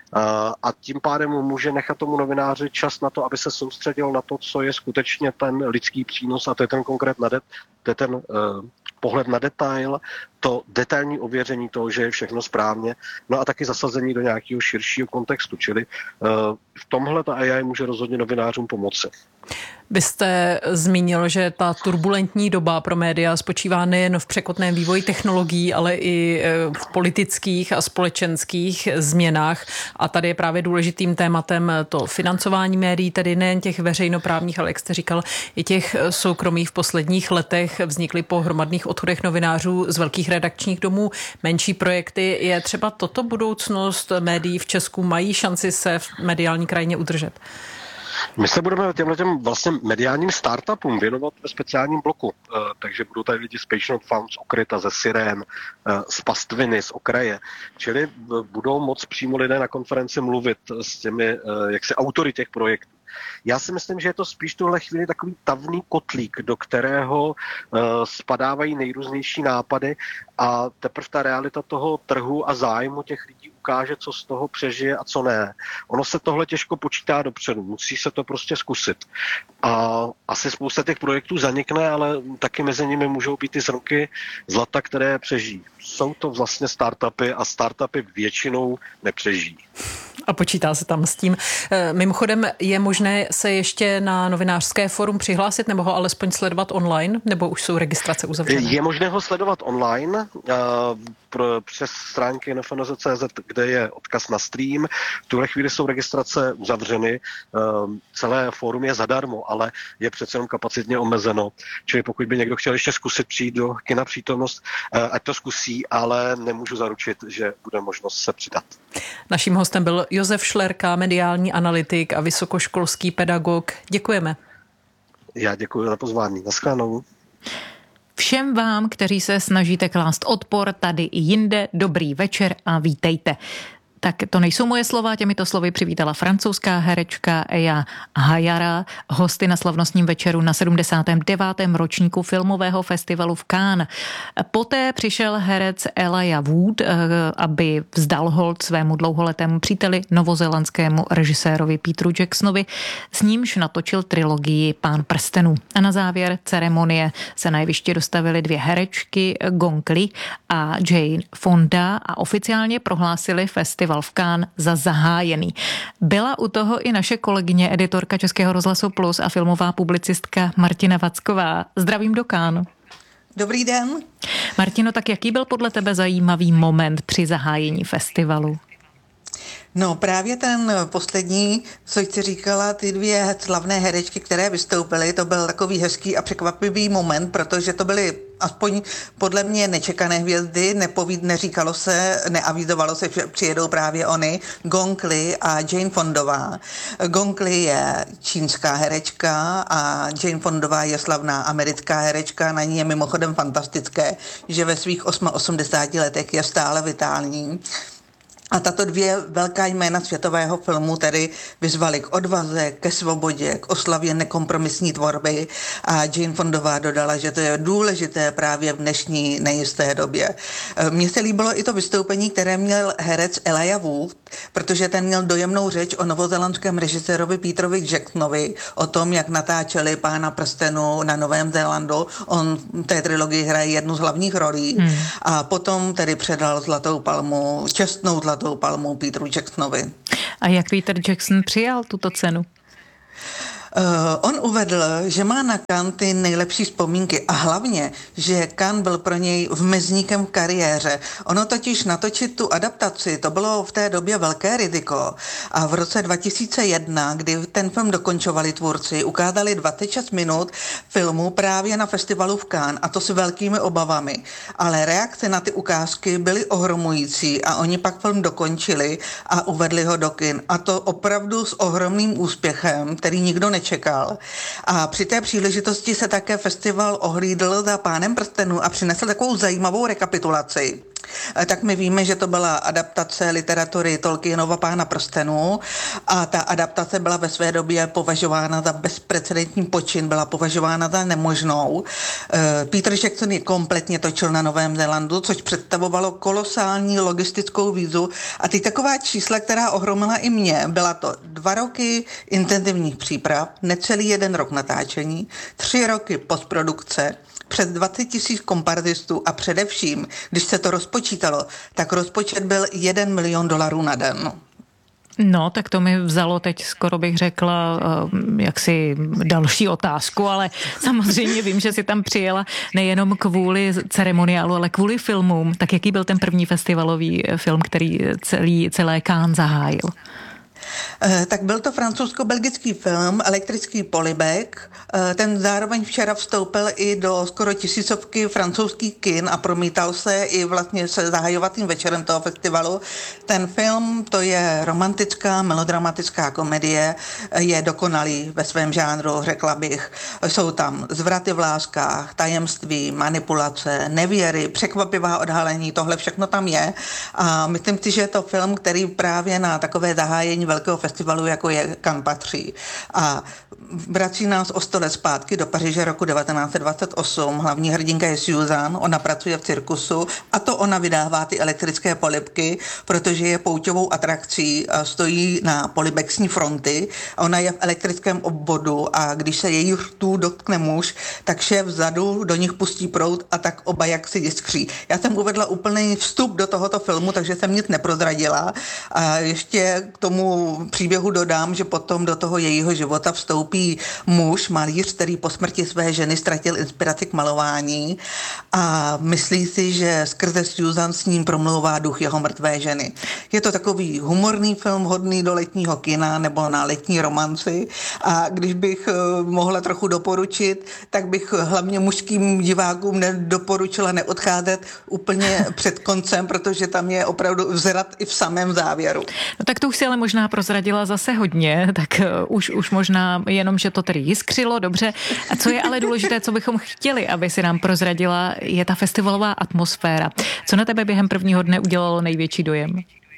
A tím pádem může nechat tomu novináři čas na to, aby se soustředil na to, co je skutečně ten lidský přínos, a to je ten konkrét na det, to je ten uh, pohled na detail, to detailní ověření toho, že je všechno správně, no a taky zasazení do nějakého širšího kontextu, čili uh, v tomhle ta A I může rozhodně novinářům pomoci. Vy jste zmínil, že ta turbulentní doba pro média spočívá nejen v překotném vývoji technologií, ale i v politických a společenských změnách. A tady je právě důležitým tématem to financování médií, tedy nejen těch veřejnoprávních, ale jak jste říkal, i těch soukromých. V posledních letech vznikly po hromadných odchodech novinářů z velkých redakčních domů menší projekty. Je třeba toto budoucnost médií v Česku? Mají šanci se v mediální krajině udržet? My se budeme těmhle těm vlastně mediálním startupům věnovat ve speciálním bloku, takže budou tady lidi z Patient Fund, z Okryta, ze Sirén, z Pastviny, z okraje, čili budou moc přímo lidé na konferenci mluvit s těmi jaksi autory těch projektů. Já si myslím, že je to spíš tuhle chvíli takový tavný kotlík, do kterého uh, spadávají nejrůznější nápady a teprve ta realita toho trhu a zájmu těch lidí ukáže, co z toho přežije a co ne. Ono se tohle těžko počítá dopředu, musí se to prostě zkusit. A asi spousta těch projektů zanikne, ale taky mezi nimi můžou být ty zrnky zlata, které přežijí. Jsou to vlastně startupy a startupy většinou nepřežijí. A počítá se tam s tím. Mimochodem, je možné se ještě na novinářské forum přihlásit nebo ho alespoň sledovat online, nebo už jsou registrace uzavřené? Je možné ho sledovat online uh, pro, přes stránky N F N Z tečka C Z, kde je odkaz na stream. V tuhle chvíli jsou registrace uzavřeny. Uh, celé fórum je zadarmo, ale je přece jenom kapacitně omezeno. Čili pokud by někdo chtěl ještě zkusit přijít do kina přítomnost, uh, ať to zkusí, ale nemůžu zaručit, že bude možnost se přidat. Naším hostem byl Josef Šlerka, mediální analytik a vysokoškolský pedagog. Děkujeme. Já děkuji za pozvání. Naschledanou. Všem vám, kteří se snažíte klást odpor tady i jinde, dobrý večer a vítejte. Tak to nejsou moje slova, těmito slovy přivítala francouzská herečka Eja Hayara, hosty na slavnostním večeru na sedmdesátém devátém ročníku filmového festivalu v Cannes. Poté přišel herec Elijah Wood, aby vzdal hold svému dlouholetému příteli, novozélandskému režisérovi Peteru Jacksonovi, s nímž natočil trilogii Pán prstenů. A na závěr ceremonie se na jeviště dostavily dvě herečky, Gong Li a Jane Fonda, a oficiálně prohlásili festival v Cannes za zahájený. Byla u toho i naše kolegyně, editorka Českého rozhlasu Plus a filmová publicistka Martina Vacková. Zdravím do Cannes. Dobrý den. Martino, tak jaký byl podle tebe zajímavý moment při zahájení festivalu? No právě ten poslední, co jsi říkala, ty dvě slavné herečky, které vystoupily, to byl takový hezký a překvapivý moment, protože to byly aspoň podle mě nečekané hvězdy, nepovíd, neříkalo se, neavizovalo se, že přijedou právě oni, Gong Li a Jane Fondová. Gong Li je čínská herečka a Jane Fondová je slavná americká herečka, na ní je mimochodem fantastické, že ve svých osmaosamdesát letech je stále vitální. A tato dvě velká jména světového filmu tedy vyzvaly k odvaze, ke svobodě, k oslavě nekompromisní tvorby a Jane Fondová dodala, že to je důležité právě v dnešní nejisté době. Mně se líbilo i to vystoupení, které měl herec Elijah Wood, protože ten měl dojemnou řeč o novozelandském režisérovi Peterovi Jacksonovi, o tom, jak natáčeli Pána prstenů na Novém Zélandu. On v té trilogii hraje jednu z hlavních rolí hmm. a potom tedy předal Zlatou palmu, čestnou Zlatou palmu Peteru Jacksonovi. A jak Peter Jackson přijal tuto cenu? Uh, on uvedl, že má na Cannes ty nejlepší vzpomínky a hlavně, že Cannes byl pro něj vmezníkem v kariéře. Ono totiž natočit tu adaptaci, to bylo v té době velké riziko. A v roce dva tisíce jedna, kdy ten film dokončovali tvůrci, ukázali dvacet šest minut filmu právě na festivalu v Cannes a to s velkými obavami. Ale reakce na ty ukázky byly ohromující a oni pak film dokončili a uvedli ho do kin. A to opravdu s ohromným úspěchem, který nikdo nečekal. Čekal. A při té příležitosti se také festival ohlídl za Pánem prstenů a přinesl takovou zajímavou rekapitulaci. Tak my víme, že to byla adaptace literatury Tolkienova Pána prstenů a ta adaptace byla ve své době považována za bezprecedentní počin, byla považována za nemožnou. Peter Jackson ji kompletně točil na Novém Zélandu, což představovalo kolosální logistickou výzvu a ty taková čísla, která ohromila i mě, byla to dva roky intenzivních příprav, necelý jeden rok natáčení, tři roky postprodukce, přes dvacet tisíc komparzistů a především, když se to rozpočítalo, tak rozpočet byl jeden milion dolarů na den. No, tak to mi vzalo teď, skoro bych řekla, jaksi další otázku, ale samozřejmě vím, že si tam přijela nejenom kvůli ceremoniálu, ale kvůli filmům. Tak jaký byl ten první festivalový film, který celý, celé Cannes zahájil? Tak byl to francouzsko-belgický film Elektrický polibek. Ten zároveň včera vstoupil i do skoro tisícovky francouzských kin a promítal se i vlastně se zahajovatým večerem toho festivalu. Ten film, to je romantická, melodramatická komedie, je dokonalý ve svém žánru, řekla bych. Jsou tam zvraty v láskách, tajemství, manipulace, nevěry, překvapivá odhalení, tohle všechno tam je. A myslím si, že je to film, který právě na takové zahájení velkého festivalu, jako je Cannes, patří. A vrací nás o sto let zpátky do Paříže roku devatenáct set dvacet osm. Hlavní hrdinka je Suzanne, ona pracuje v cirkusu a to ona vydává ty elektrické polibky, protože je pouťovou atrakcí, stojí na polibexní fronty. Ona je v elektrickém obvodu a když se její rtů dotkne muž, tak šéf vzadu do nich pustí proud a tak oba jak si jiskří. Já jsem uvedla úplný vstup do tohoto filmu, takže jsem nic neprozradila. A ještě k tomu příběhu dodám, že potom do toho jejího života vstoupí muž, malíř, který po smrti své ženy ztratil inspiraci k malování a myslí si, že skrze Susan s ním promlouvá duch jeho mrtvé ženy. Je to takový humorný film, hodný do letního kina nebo na letní romanci a když bych mohla trochu doporučit, tak bych hlavně mužským divákům nedoporučila neodcházet úplně před koncem, protože tam je opravdu vzrat i v samém závěru. No tak to už si ale možná prozradila zase hodně, tak už, už možná jenom, že to tedy jiskřilo, dobře. A co je ale důležité, co bychom chtěli, aby si nám prozradila, je ta festivalová atmosféra. Co na tebe během prvního dne udělalo největší dojem?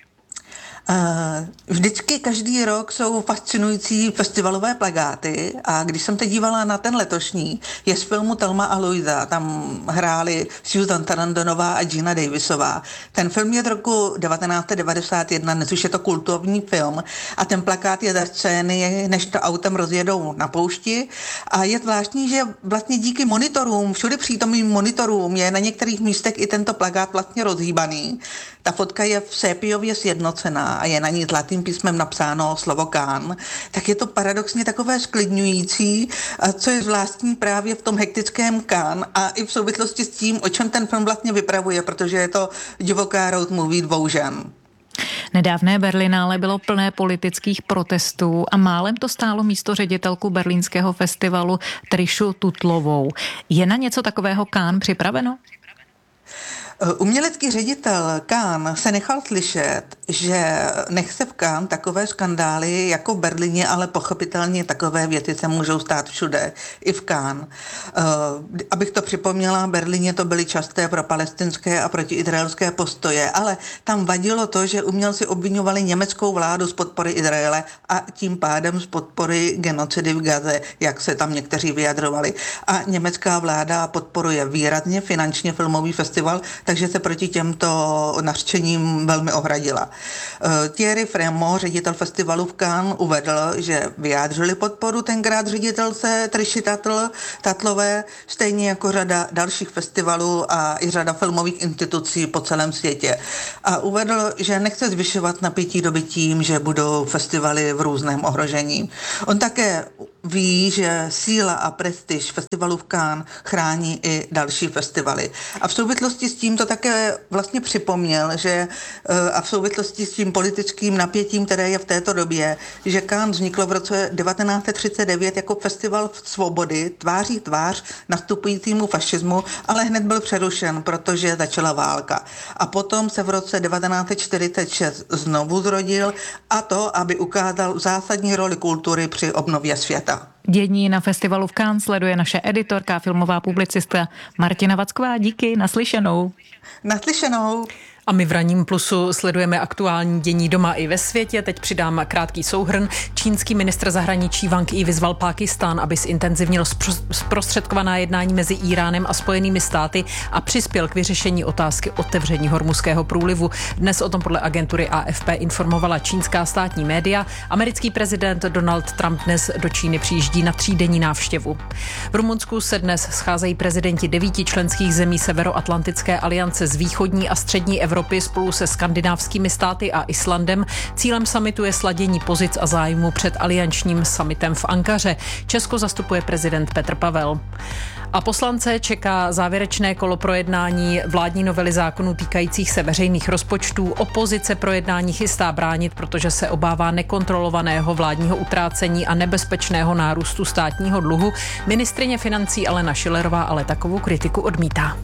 Vždycky každý rok jsou fascinující festivalové plakáty a když jsem se dívala na ten letošní, je z filmu Thelma a Louisa, tam hráli Susan Sarandonová a Gina Davisová. Ten film je z roku devatenáct set devadesát jedna, dnes už je to kultovní film a ten plakát je ze scény, než to autem rozjedou na poušti a je zvláštní, že vlastně díky monitorům, všude přítomným monitorům je na některých místech i tento plakát vlastně rozhýbaný. Ta fotka je v sépiově sjednocená a je na ní zlatým písmem napsáno slovo Cannes, tak je to paradoxně takové sklidňující, co je zvláštní právě v tom hektickém Cannes a i v souvislosti s tím, o čem ten film vlastně vypravuje, protože je to divoká road movie dvou žen. Nedávné Berlinále bylo plné politických protestů a málem to stálo místo ředitelku berlínského festivalu Trišu Tutlovou. Je na něco takového Cannes připraveno? Umělecký ředitel Cannes se nechal slyšet, že nechce v Cannes takové skandály jako v Berlíně, ale pochopitelně takové věci se můžou stát všude, i v Cannes. Uh, abych to připomněla, v Berlíně to byly časté pro palestinské a protiizraelské postoje, ale tam vadilo to, že umělci obviňovali německou vládu z podpory Izraele a tím pádem z podpory genocidy v Gaze, jak se tam někteří vyjadrovali. A německá vláda podporuje výrazně finančně filmový festival, takže se proti těmto nařčením velmi ohradila. Thierry Frémaux, ředitel festivalu v Cannes, uvedl, že vyjádřili podporu tenkrát ředitelce Triši Tatl, Tatlové, stejně jako řada dalších festivalů a i řada filmových institucí po celém světě. A uvedl, že nechce zvyšovat napětí doby tím, že budou festivaly v různém ohrožení. On také ví, že síla a prestiž festivalu v Cannes chrání i další festivaly. A v souvislosti s tím to také vlastně připomněl, že a v souvislosti s tím politickým napětím, které je v této době, že Cannes vzniklo v roce devatenáct set třicet devět jako festival svobody, tváří tvář nastupujícímu fašismu, ale hned byl přerušen, protože začala válka. A potom se v roce devatenáct set čtyřicet šest znovu zrodil, a to, aby ukázal zásadní roli kultury při obnově světa. Dění na festivalu v Cannes sleduje naše editorka a filmová publicistka Martina Vacková. Díky, naslyšenou. Naslyšenou. A my v Ranním plusu sledujeme aktuální dění doma i ve světě. Teď přidám krátký souhrn. Čínský ministr zahraničí Wang Yi vyzval Pákistán, aby zintenzivnil zprostředkovaná jednání mezi Íránem a Spojenými státy a přispěl k vyřešení otázky otevření Hormuzského průlivu. Dnes o tom podle agentury A F P informovala čínská státní média. Americký prezident Donald Trump dnes do Číny přijíždí na třídenní návštěvu. V Rumunsku se dnes scházejí prezidenti devíti členských zemí Severoatlantické aliance z východní a střední Evropy spolu se skandinávskými státy a Islandem. Cílem summitu je sladění pozic a zájmu před aliančním summitem v Ankaře. Česko zastupuje prezident Petr Pavel. A poslance čeká závěrečné kolo projednání vládní novely zákonů týkajících se veřejných rozpočtů. Opozice projednání chystá bránit, protože se obává nekontrolovaného vládního utrácení a nebezpečného nárůstu státního dluhu. Ministryně financí Alena Schillerová ale takovou kritiku odmítá.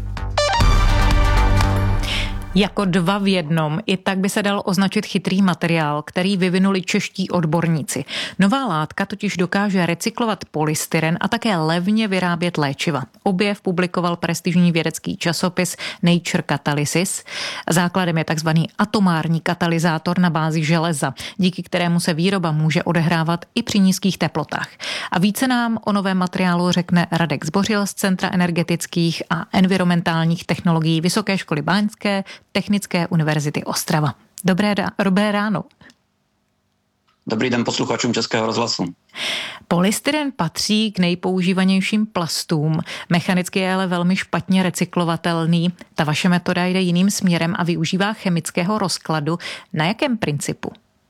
Jako dva v jednom, i tak by se dal označit chytrý materiál, který vyvinuli čeští odborníci. Nová látka totiž dokáže recyklovat polystyren a také levně vyrábět léčiva. Objev publikoval prestižní vědecký časopis Nature Catalysis. Základem je takzvaný atomární katalyzátor na bázi železa, díky kterému se výroba může odehrávat i při nízkých teplotách. A více nám o novém materiálu řekne Radek Zbořil z Centra energetických a environmentálních technologií Vysoké školy báňské Technické univerzity Ostrava. Dobré, dobré ráno. Dobrý den posluchačům Českého rozhlasu. Polystyren patří k nejpoužívanějším plastům. Mechanicky je ale velmi špatně recyklovatelný. Ta vaše metoda jde jiným směrem a využívá chemického rozkladu. Na jakém principu?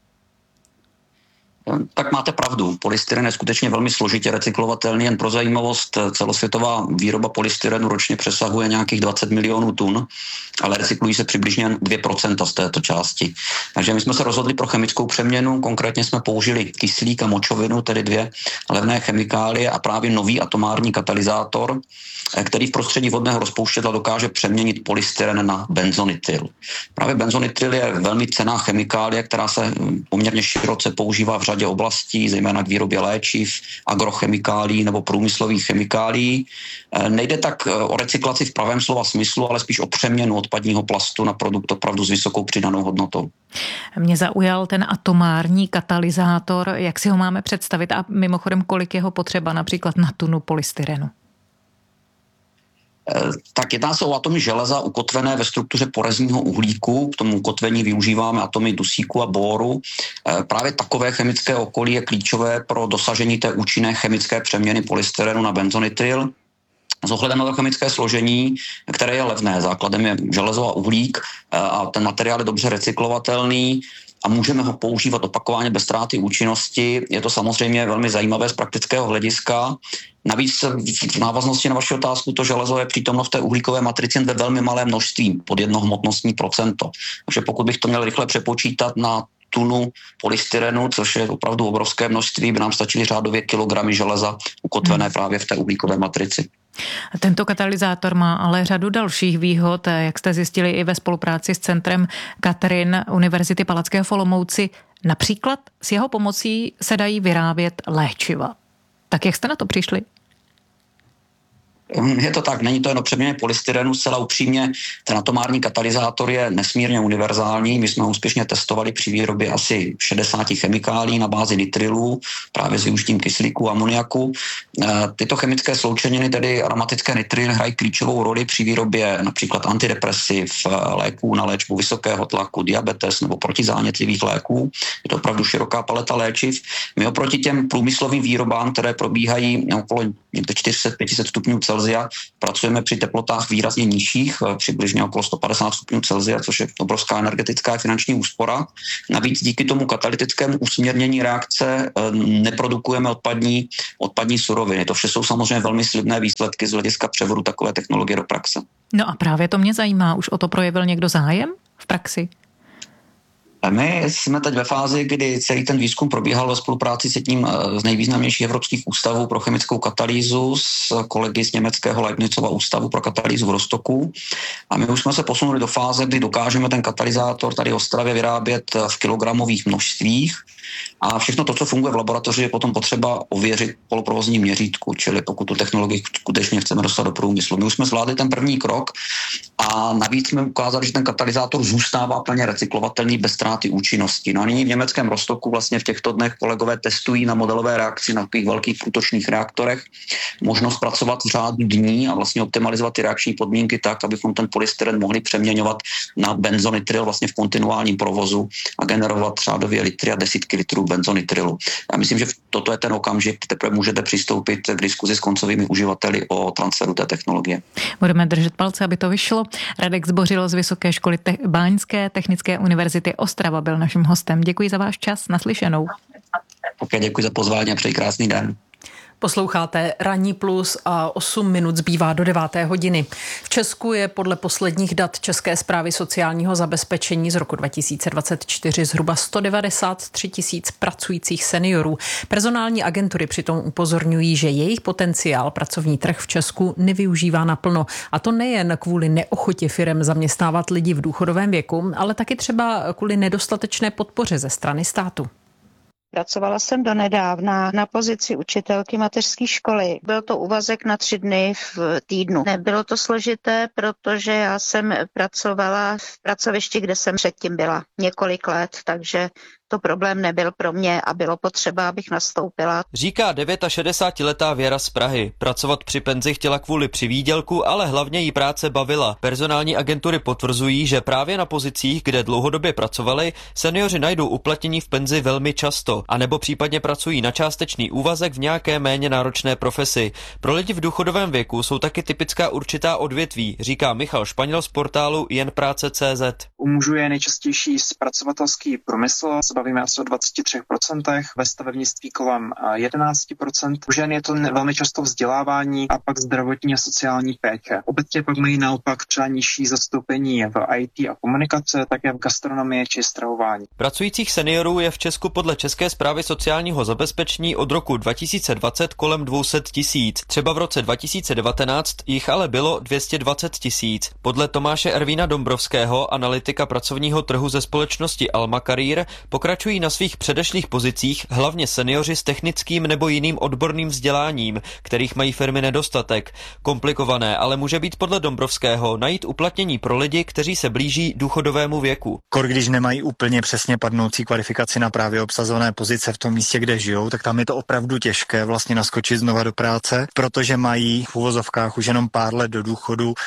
Tak máte pravdu. Polystyren je skutečně velmi složitě recyklovatelný. Jen pro zajímavost, celosvětová výroba polystyrenu ročně přesahuje nějakých dvacet milionů tun, ale recyklují se přibližně dvě procenta z této části. Takže my jsme se rozhodli pro chemickou přeměnu, konkrétně jsme použili kyslík a močovinu, tedy dvě levné chemikálie a právě nový atomární katalyzátor, který v prostředí vodného rozpouštědla dokáže přeměnit polystyren na benzonitryl. Právě benzonitryl je velmi cenná chemikálie, která se poměrně široce používá v řadě oblastí, zejména k výrobě léčiv, agrochemikálí nebo průmyslových chemikálií. Nejde tak o recyklaci v pravém slova smyslu, ale spíš o přeměnu odpadního plastu na produkt opravdu s vysokou přidanou hodnotou. Mě zaujal ten atomární katalyzátor, jak si ho máme představit a mimochodem kolik je ho potřeba například na tunu polystyrenu? Tak jedná se o atomy železa ukotvené ve struktuře porezního uhlíku. K tomu ukotvení využíváme atomy dusíku a bóru. Právě takové chemické okolí je klíčové pro dosažení té účinné chemické přeměny polystyrenu na benzonitryl. S ohledem na to chemické složení, které je levné, základem je železo a uhlík a ten materiál je dobře recyklovatelný, a můžeme ho používat opakovaně bez ztráty účinnosti. Je to samozřejmě velmi zajímavé z praktického hlediska. Navíc v návaznosti na vaši otázku to železo je přítomno v té uhlíkové matrici ve velmi malém množství, pod jedno hmotnostní procento. Takže pokud bych to měl rychle přepočítat na tunu polystyrenu, což je opravdu obrovské množství, by nám stačily řádově kilogramy železa ukotvené hmm. právě v té uhlíkové matrici. Tento katalyzátor má ale řadu dalších výhod, jak jste zjistili i ve spolupráci s centrem Katrin Univerzity Palackého v Olomouci. Například s jeho pomocí se dají vyrábět léčiva. Tak jak jste na to přišli? Je to tak, není to jen o přeměně polystyrenu, zcela upřímně, ten atomární katalyzátor je nesmírně univerzální, my jsme ho úspěšně testovali při výrobě asi šedesát chemikálí na bázi nitrilů, právě s využitím kyslíku a amoniaku. Tyto chemické sloučeniny, tedy aromatické nitrily, hrají klíčovou roli při výrobě například antidepresiv, léků na léčbu vysokého tlaku, diabetes nebo protizánětlivých léků. Je to opravdu široká paleta léčiv. My oproti těm průmyslovým výrobám, které probíhají okolo čtyři sta pět set stupňů Celsia, pracujeme při teplotách výrazně nižších, přibližně okolo sto padesát stupňů Celsia, což je obrovská energetická a finanční úspora. Navíc díky tomu katalytickému usměrnění reakce neprodukujeme odpadní, odpadní suroviny. To vše jsou samozřejmě velmi slibné výsledky z hlediska převodu takové technologie do praxe. No a právě to mě zajímá. Už o to projevil někdo zájem v praxi? My jsme teď ve fázi, kdy celý ten výzkum probíhal ve spolupráci s jedním z nejvýznamnějších evropských ústavů pro chemickou katalýzu s kolegy z německého Leibnizova ústavu pro katalýzu v Rostocku. A my už jsme se posunuli do fáze, kdy dokážeme ten katalyzátor tady v Ostravě vyrábět v kilogramových množstvích. A všechno to, co funguje v laboratoři, je potom potřeba ověřit v poloprovozním měřítku, čili pokud tu technologii skutečně chceme dostat do průmyslu. My už jsme zvládli ten první krok a navíc jsme ukázali, že ten katalyzátor zůstává plně recyklovatelný bez ztráty účinnosti. No a nyní v německém Rostocku vlastně v těchto dnech kolegové testují na modelové reakci na takových velkých průtočných reaktorech možnost pracovat v řádu dní a vlastně optimalizovat ty reakční podmínky tak, abychom ten polystyren mohli přeměňovat na benzonitryl vlastně v kontinuálním provozu a generovat řádově litry a desítky litrů benzonitrilu. Já myslím, že toto je ten okamžik, kdy teprve můžete přistoupit k diskuzi s koncovými uživateli o transferu té technologie. Budeme držet palce, aby to vyšlo. Radek Zbořilo z Vysoké školy te- Báňské technické univerzity Ostrava byl naším hostem. Děkuji za váš čas, naslyšenou. Ok, děkuji za pozvání a přeji krásný den. Posloucháte Ranní plus a osm minut zbývá do deváté hodiny. V Česku je podle posledních dat České správy sociálního zabezpečení z roku dva tisíce dvacet čtyři zhruba sto devadesát tři tisíc pracujících seniorů. Personální agentury přitom upozorňují, že jejich potenciál pracovní trh v Česku nevyužívá naplno. A to nejen kvůli neochotě firem zaměstnávat lidi v důchodovém věku, ale taky třeba kvůli nedostatečné podpoře ze strany státu. Pracovala jsem donedávna na pozici učitelky mateřské školy. Byl to úvazek na tři dny v týdnu. Nebylo to složité, protože já jsem pracovala v pracovišti, kde jsem předtím byla několik let, takže to problém nebyl pro mě a bylo potřeba, abych nastoupila. Říká šedesátiletá Věra z Prahy. Pracovat při penzi chtěla kvůli přivýdělku, ale hlavně jí práce bavila. Personální agentury potvrzují, že právě na pozicích, kde dlouhodobě pracovali, seniori najdou uplatnění v penzi velmi často, anebo případně pracují na částečný úvazek v nějaké méně náročné profesi. Pro lidi v důchodovém věku jsou taky typická určitá odvětví, říká Michal Španěl z portálu jen práce tečka cé zet. U mužů je nejčastější zpracovatelský průmysl, bavíme asi o dvacet tři procent, ve stavebnictví kolem jedenáct procent. U žen je to velmi často vzdělávání a pak zdravotní a sociální péče. Obecně pak mají naopak třeba nižší zastoupení v í té a komunikace, také v gastronomii či stravování. Pracujících seniorů je v Česku podle České správy sociálního zabezpečení od roku dva tisíce dvacet kolem dvě stě tisíc. Třeba v roce dva tisíce devatenáct jich ale bylo dvě stě dvacet tisíc. Podle Tomáše Ervína Dombrovského, analytika pracovního trhu ze společnosti Alma Career, pokračují na svých předešlých pozicích hlavně seniori s technickým nebo jiným odborným vzděláním, kterých mají firmy nedostatek. Komplikované, ale může být podle Dombrovského najít uplatnění pro lidi, kteří se blíží důchodovému věku. Kor, když nemají úplně přesně padnoucí kvalifikaci na právě obsazené pozice v tom místě, kde žijou, tak tam je to opravdu těžké vlastně naskočit znova do práce, protože mají v uvozovkách už jenom pár let do důchodu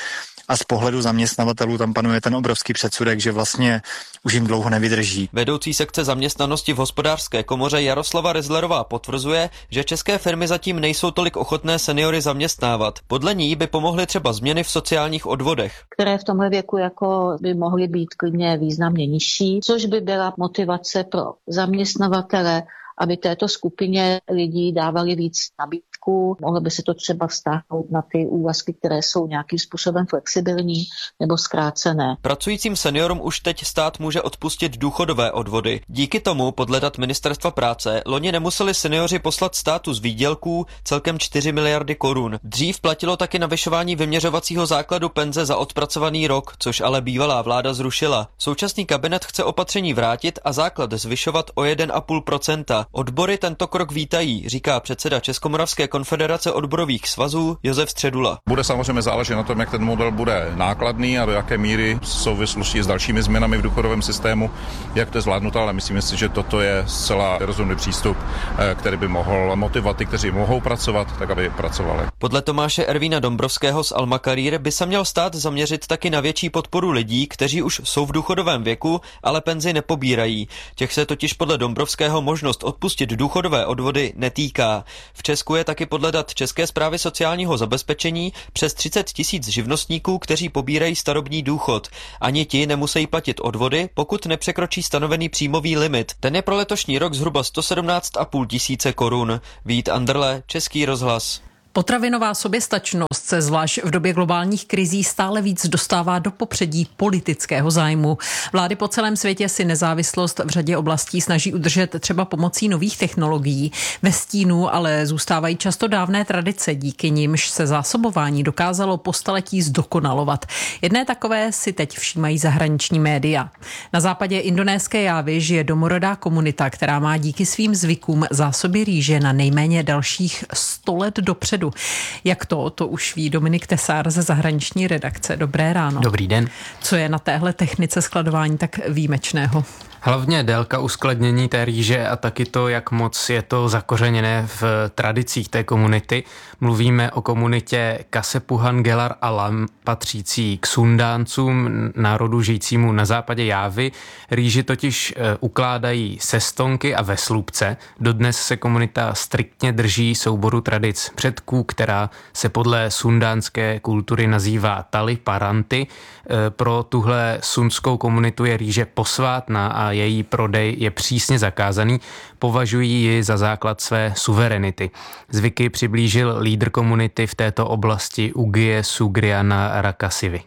a z pohledu zaměstnavatelů tam panuje ten obrovský předsudek, že vlastně už jim dlouho nevydrží. Vedoucí sekce zaměstnanosti v Hospodářské komoře Jaroslava Rezlerová potvrzuje, že české firmy zatím nejsou tolik ochotné seniory zaměstnávat. Podle ní by pomohly třeba změny v sociálních odvodech, které v tomhle věku jako by mohly být klidně významně nižší, což by byla motivace pro zaměstnavatele, aby této skupině lidí dávali víc nabídku. Mohlo by se to třeba vztáhnout na ty úvazky, které jsou nějakým způsobem flexibilní nebo zkrácené. Pracujícím seniorům už teď stát může odpustit důchodové odvody. Díky tomu, podle dat Ministerstva práce, loni nemuseli seniori poslat státu z výdělků celkem čtyři miliardy korun. Dřív platilo taky navyšování vyměřovacího základu penze za odpracovaný rok, což ale bývalá vláda zrušila. Současný kabinet chce opatření vrátit a základ zvyšovat o jedna celá pět procenta. Odbory tento krok vítají, říká předseda Českomoravské konfederace odborových svazů Josef Středula. Bude samozřejmě záležet na tom, jak ten model bude nákladný a do jaké míry v souvislosti s dalšími změnami v důchodovém systému, jak to je zvládnuto, ale myslím si, že toto je zcela rozumný přístup, který by mohl motivovat ty, kteří mohou pracovat, tak aby pracovali. Podle Tomáše Ervína Dombrovského z Alma Career by se měl stát zaměřit taky na větší podporu lidí, kteří už jsou v důchodovém věku, ale penzi nepobírají. Těch se totiž podle Dombrovského možnost odpustit důchodové odvody netýká. V Česku je taky podle dat České správy sociálního zabezpečení přes třicet tisíc živnostníků, kteří pobírají starobní důchod. Ani ti nemusí platit odvody, pokud nepřekročí stanovený příjmový limit. Ten je pro letošní rok zhruba sto sedmnáct a půl tisíce korun. Vít Anderle, Český rozhlas. Potravinová soběstačnost se zvlášť v době globálních krizí stále víc dostává do popředí politického zájmu. Vlády po celém světě si nezávislost v řadě oblastí snaží udržet třeba pomocí nových technologií. Ve stínu ale zůstávají často dávné tradice, díky nimž se zásobování dokázalo po staletí zdokonalovat. Jedné takové si teď všímají zahraniční média. Na západě indonéské Jávy žije domorodá komunita, která má díky svým zvykům zásoby rýže na nejméně dalších sto let dopředu. Jak to, to už ví Dominik Tesár ze zahraniční redakce. Dobré ráno. Dobrý den. Co je na téhle technice skladování tak výjimečného? Hlavně délka uskladnění té rýže a taky to, jak moc je to zakořeněné v tradicích té komunity. Mluvíme o komunitě Kasepuhan Gelar Alam, patřící k Sundáncům, národu žijícímu na západě Jávy. Rýži totiž ukládají se stonky a ve slupce. Dodnes se komunita striktně drží souboru tradic předků, která se podle sundánské kultury nazývá Tali Paranty. Pro tuhle sundskou komunitu je rýže posvátná a její prodej je přísně zakázaný, považují ji za základ své suverenity. Zvyky přiblížil lídr komunity v této oblasti Ugie Sugriana Rakasivi.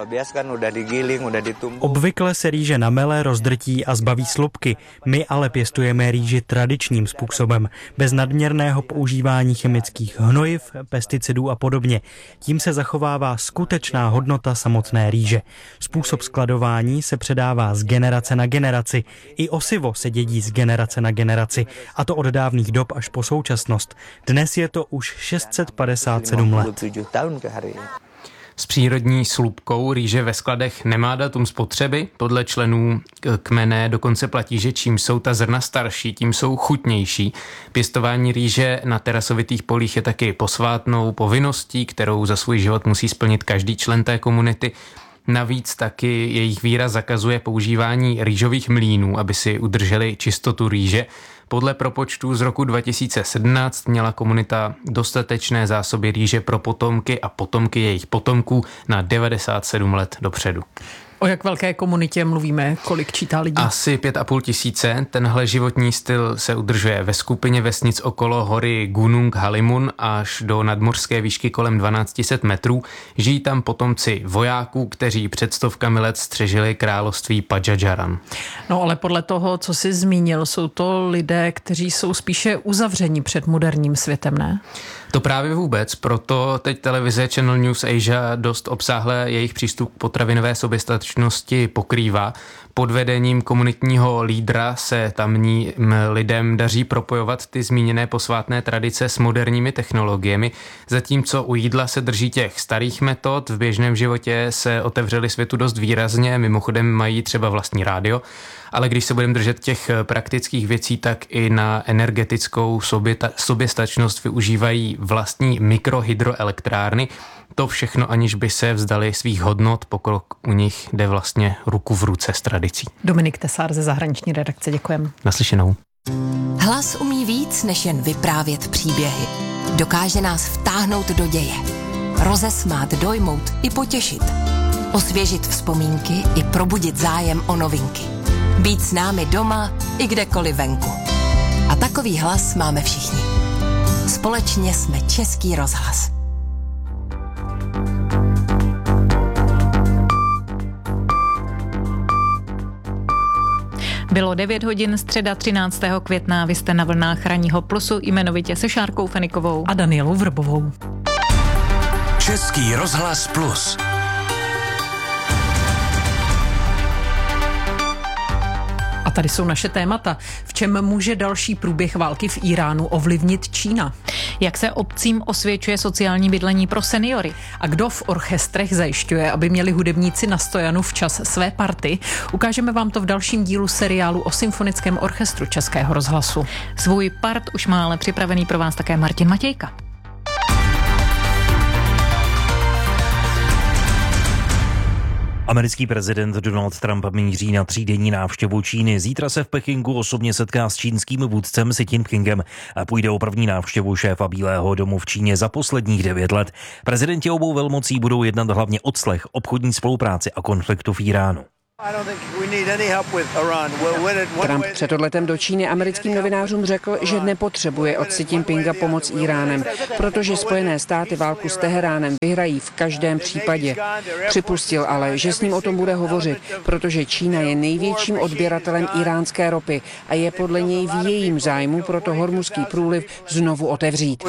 Obvykle se rýže namele, rozdrtí a zbaví slupky. My ale pěstujeme rýži tradičním způsobem, bez nadměrného používání chemických hnojiv, pesticidů a podobně. Tím se zachovává skutečná hodnota samotné rýže. Způsob skladování se předává z generace na generaci. I osivo se dědí z generace na generaci, a to od dávných dob až po současnost. Dnes je to už šest set padesát sedm let. S přírodní slupkou rýže ve skladech nemá datum spotřeby. Podle členů kmene dokonce platí, že čím jsou ta zrna starší, tím jsou chutnější. Pěstování rýže na terasovitých polích je taky posvátnou povinností, kterou za svůj život musí splnit každý člen té komunity. Navíc taky jejich víra zakazuje používání rýžových mlýnů, aby si udrželi čistotu rýže. Podle propočtů z roku dva tisíce sedmnáct měla komunita dostatečné zásoby rýže pro potomky a potomky jejich potomků na devadesát sedm let dopředu. O jak velké komunitě mluvíme, kolik čítá lidí? Asi pět a půl tisíce. Tenhle životní styl se udržuje ve skupině vesnic okolo hory Gunung Halimun až do nadmořské výšky kolem dvanáct set metrů. Žijí tam potomci vojáků, kteří před stovkami let střežili království Pajajaran. No ale podle toho, co jsi zmínil, jsou to lidé, kteří jsou spíše uzavření před moderním světem, ne? To právě vůbec, proto teď televize Channel News Asia dost obsáhle jejich přístup k potravinové soběstačnosti pokrývá. Pod vedením komunitního lídra se tamním lidem daří propojovat ty zmíněné posvátné tradice s moderními technologiemi, zatímco u jídla se drží těch starých metod, v běžném životě se otevřeli světu dost výrazně, mimochodem mají třeba vlastní rádio, ale když se budeme držet těch praktických věcí, tak i na energetickou soběta, soběstačnost využívají postaví vlastní mikrohydroelektrárny. To všechno, aniž by se vzdali svých hodnot, pokrok u nich jde vlastně ruku v ruce s tradicí. Dominik Tesár ze zahraniční redakce, děkujeme. Naslyšenou. Hlas umí víc, než jen vyprávět příběhy. Dokáže nás vtáhnout do děje. Rozesmát, dojmout i potěšit. Osvěžit vzpomínky i probudit zájem o novinky. Být s námi doma i kdekoliv venku. A takový hlas máme všichni. Společně jsme Český rozhlas. Bylo devět hodin, středa třináctého května, vy jste na vlnách Ranního plusu, jmenovitě se Šárkou Fenikovou a Danielou Vrbovou. Český rozhlas plus. A tady jsou naše témata. V čem může další průběh války v Iránu ovlivnit Čína? Jak se obcím osvědčuje sociální bydlení pro seniory? A kdo v orchestrech zajišťuje, aby měli hudebníci na stojanu včas své party? Ukážeme vám to v dalším dílu seriálu o symfonickém orchestru Českého rozhlasu. Svůj part už má ale připravený pro vás také Martin Matějka. Americký prezident Donald Trump míří na třídenní návštěvu Číny. Zítra se v Pekingu osobně setká s čínským vůdcem Xi Jinpingem a půjde o první návštěvu šéfa Bílého domu v Číně za posledních devět let. Prezidenti obou velmocí budou jednat hlavně o clech, obchodní spolupráci a konfliktu v Iránu. Trump před odletem do Číny americkým novinářům řekl, že nepotřebuje od Xi Jinpinga pomoc Iránem, protože Spojené státy válku s Teheránem vyhrají v každém případě. Připustil ale, že s ním o tom bude hovořit, protože Čína je největším odběratelem iránské ropy a je podle něj v jejím zájmu proto Hormuzský průliv znovu otevřít.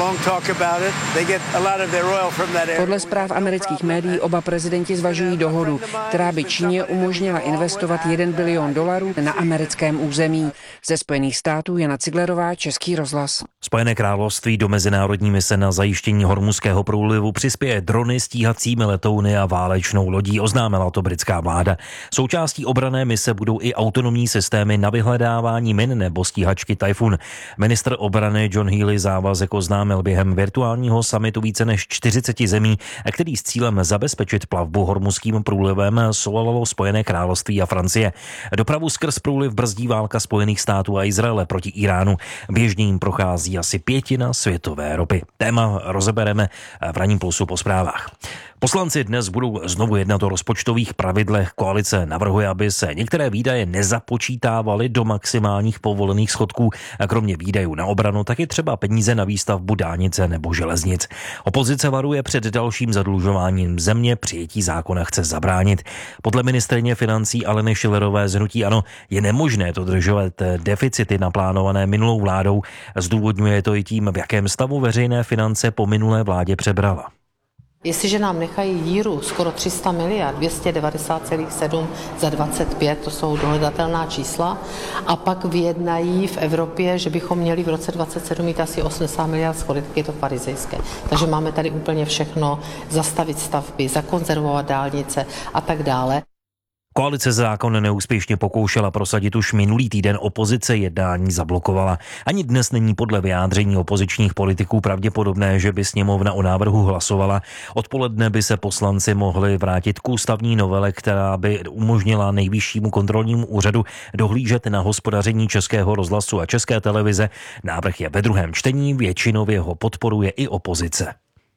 Podle zpráv amerických médií oba prezidenti zvažují dohodu, která by Číně umožnila investovat jeden bilion dolarů na americkém území. Ze Spojených států Jana Ciglerová, Český rozhlas. Spojené království do mezinárodní mise na zajištění Hormuzského průlivu přispěje drony, stíhacími letouny a válečnou lodí, oznámila to britská vláda. Součástí obranné mise budou i autonomní systémy na vyhledávání min nebo stíhačky Typhoon. Ministr obrany John Healey závazek oznámil během virtuálního summitu více než čtyřicet zemí, který s cílem zabezpečit plavbu Hormuzským průlivem svolalo Spojené království a Francie. Dopravu skrz průliv brzdí válka Spojených států a Izraele proti Iránu. Běžně jim prochází asi pětina světové ropy. Téma rozebereme v Ranním plusu po zprávách. Poslanci dnes budou znovu jednat o rozpočtových pravidlech. Koalice navrhuje, aby se některé výdaje nezapočítávaly do maximálních povolených schodků. A kromě výdajů na obranu taky třeba peníze na výstavbu dálnice nebo železnic. Opozice varuje před dalším zadlužováním země, přijetí zákona chce zabránit. Podle ministryně financí Aleny Schillerové z hnutí ANO je nemožné dodržovat deficity naplánované minulou vládou. Zdůvodňuje to i tím, v jakém stavu veřejné finance po minulé vládě přebrala. Jestliže nám nechají díru skoro tři sta miliard, dvě stě devadesát celá sedm za dvacet pět, to jsou dohledatelná čísla, a pak vyjednají v Evropě, že bychom měli v roce dvacet sedm mít asi osmdesát miliard schodek, je to farizejské. Takže máme tady úplně všechno, zastavit stavby, zakonzervovat dálnice a tak dále. Koalice zákon neúspěšně pokoušela prosadit už minulý týden, opozice jednání zablokovala. Ani dnes není podle vyjádření opozičních politiků pravděpodobné, že by sněmovna o návrhu hlasovala. Odpoledne by se poslanci mohli vrátit k ústavní novele, která by umožnila Nejvyššímu kontrolnímu úřadu dohlížet na hospodaření Českého rozhlasu a České televize. Návrh je ve druhém čtení, většinově ho podporuje i opozice.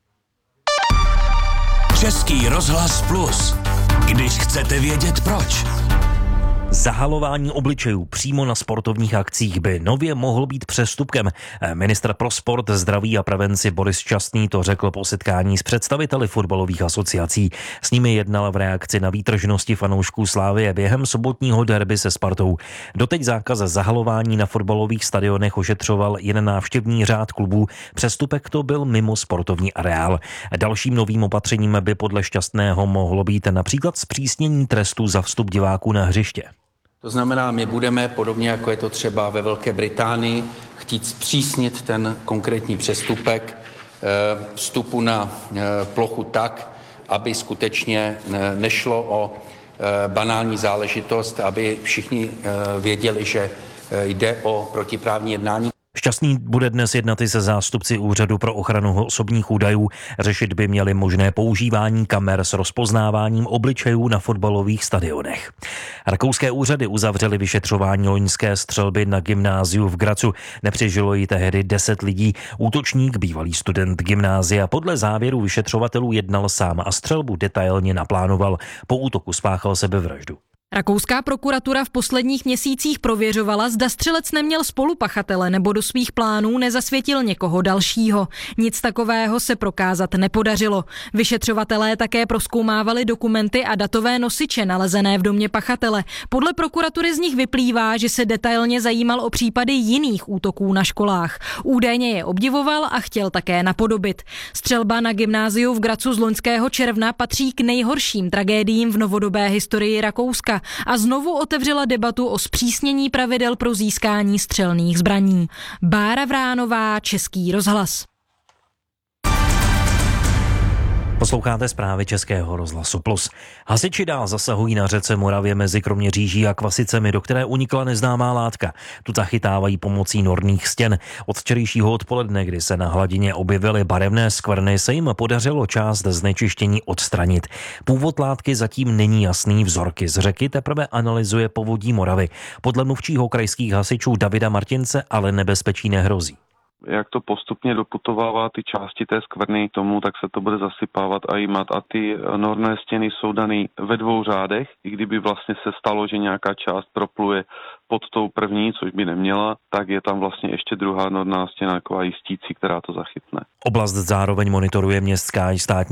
Český rozhlas plus. Když chcete vědět proč. Zahalování obličejů přímo na sportovních akcích by nově mohl být přestupkem. Ministr pro sport, zdraví a prevenci Boris Častný to řekl po setkání s představiteli fotbalových asociací. S nimi jednal v reakci na výtržnosti fanoušků Slavie během sobotního derby se Spartou. Doteď zákaz zahalování na fotbalových stadionech ošetřoval jen návštěvní řád klubů. Přestupek to byl mimo sportovní areál. Dalším novým opatřením by podle Šťastného mohlo být například zpřísnění trestu za vstup diváků na hřiště. To znamená, my budeme, podobně jako je to třeba ve Velké Británii, chtít zpřísnit ten konkrétní přestupek vstupu na plochu tak, aby skutečně nešlo o banální záležitost, aby všichni věděli, že jde o protiprávní jednání. Šťastný bude dnes jednat i se zástupci Úřadu pro ochranu osobních údajů. Řešit by měli možné používání kamer s rozpoznáváním obličejů na fotbalových stadionech. Rakouské úřady uzavřely vyšetřování loňské střelby na gymnáziu v Grazu. Nepřežilo ji tehdy deset lidí. Útočník, bývalý student gymnázia, podle závěru vyšetřovatelů jednal sám a střelbu detailně naplánoval. Po útoku spáchal sebevraždu. Rakouská prokuratura v posledních měsících prověřovala, zda střelec neměl spolupachatele nebo do svých plánů nezasvětil někoho dalšího. Nic takového se prokázat nepodařilo. Vyšetřovatelé také prozkoumávali dokumenty a datové nosiče nalezené v domě pachatele. Podle prokuratury z nich vyplývá, že se detailně zajímal o případy jiných útoků na školách. Údajně je obdivoval a chtěl také napodobit. Střelba na gymnáziu v Grazu z loňského června patří k nejhorším tragédiím v novodobé historii Rakouska a znovu otevřela debatu o zpřísnění pravidel pro získání střelných zbraní. Bára Vránová, Český rozhlas. Posloucháte zprávy Českého rozhlasu Plus. Hasiči dál zasahují na řece Moravě mezi Kroměříží a Kvasicemi, do které unikla neznámá látka. Tu zachytávají pomocí norných stěn. Od včerejšího odpoledne, kdy se na hladině objevily barevné skvrny, se jim podařilo část znečištění odstranit. Původ látky zatím není jasný, vzorky z řeky teprve analyzuje Povodí Moravy. Podle mluvčího krajských hasičů Davida Martince ale nebezpečí nehrozí. Jak to postupně doputovává ty části té skvrny tomu, tak se to bude zasypávat a jímat. A ty norné stěny jsou daný ve dvou řádech, i kdyby vlastně se stalo, že nějaká část propluje pod tou první, což by neměla, tak je tam vlastně ještě druhá norná stěna, taková jistící, která to zachytne. Oblast zároveň monitoruje městská i státní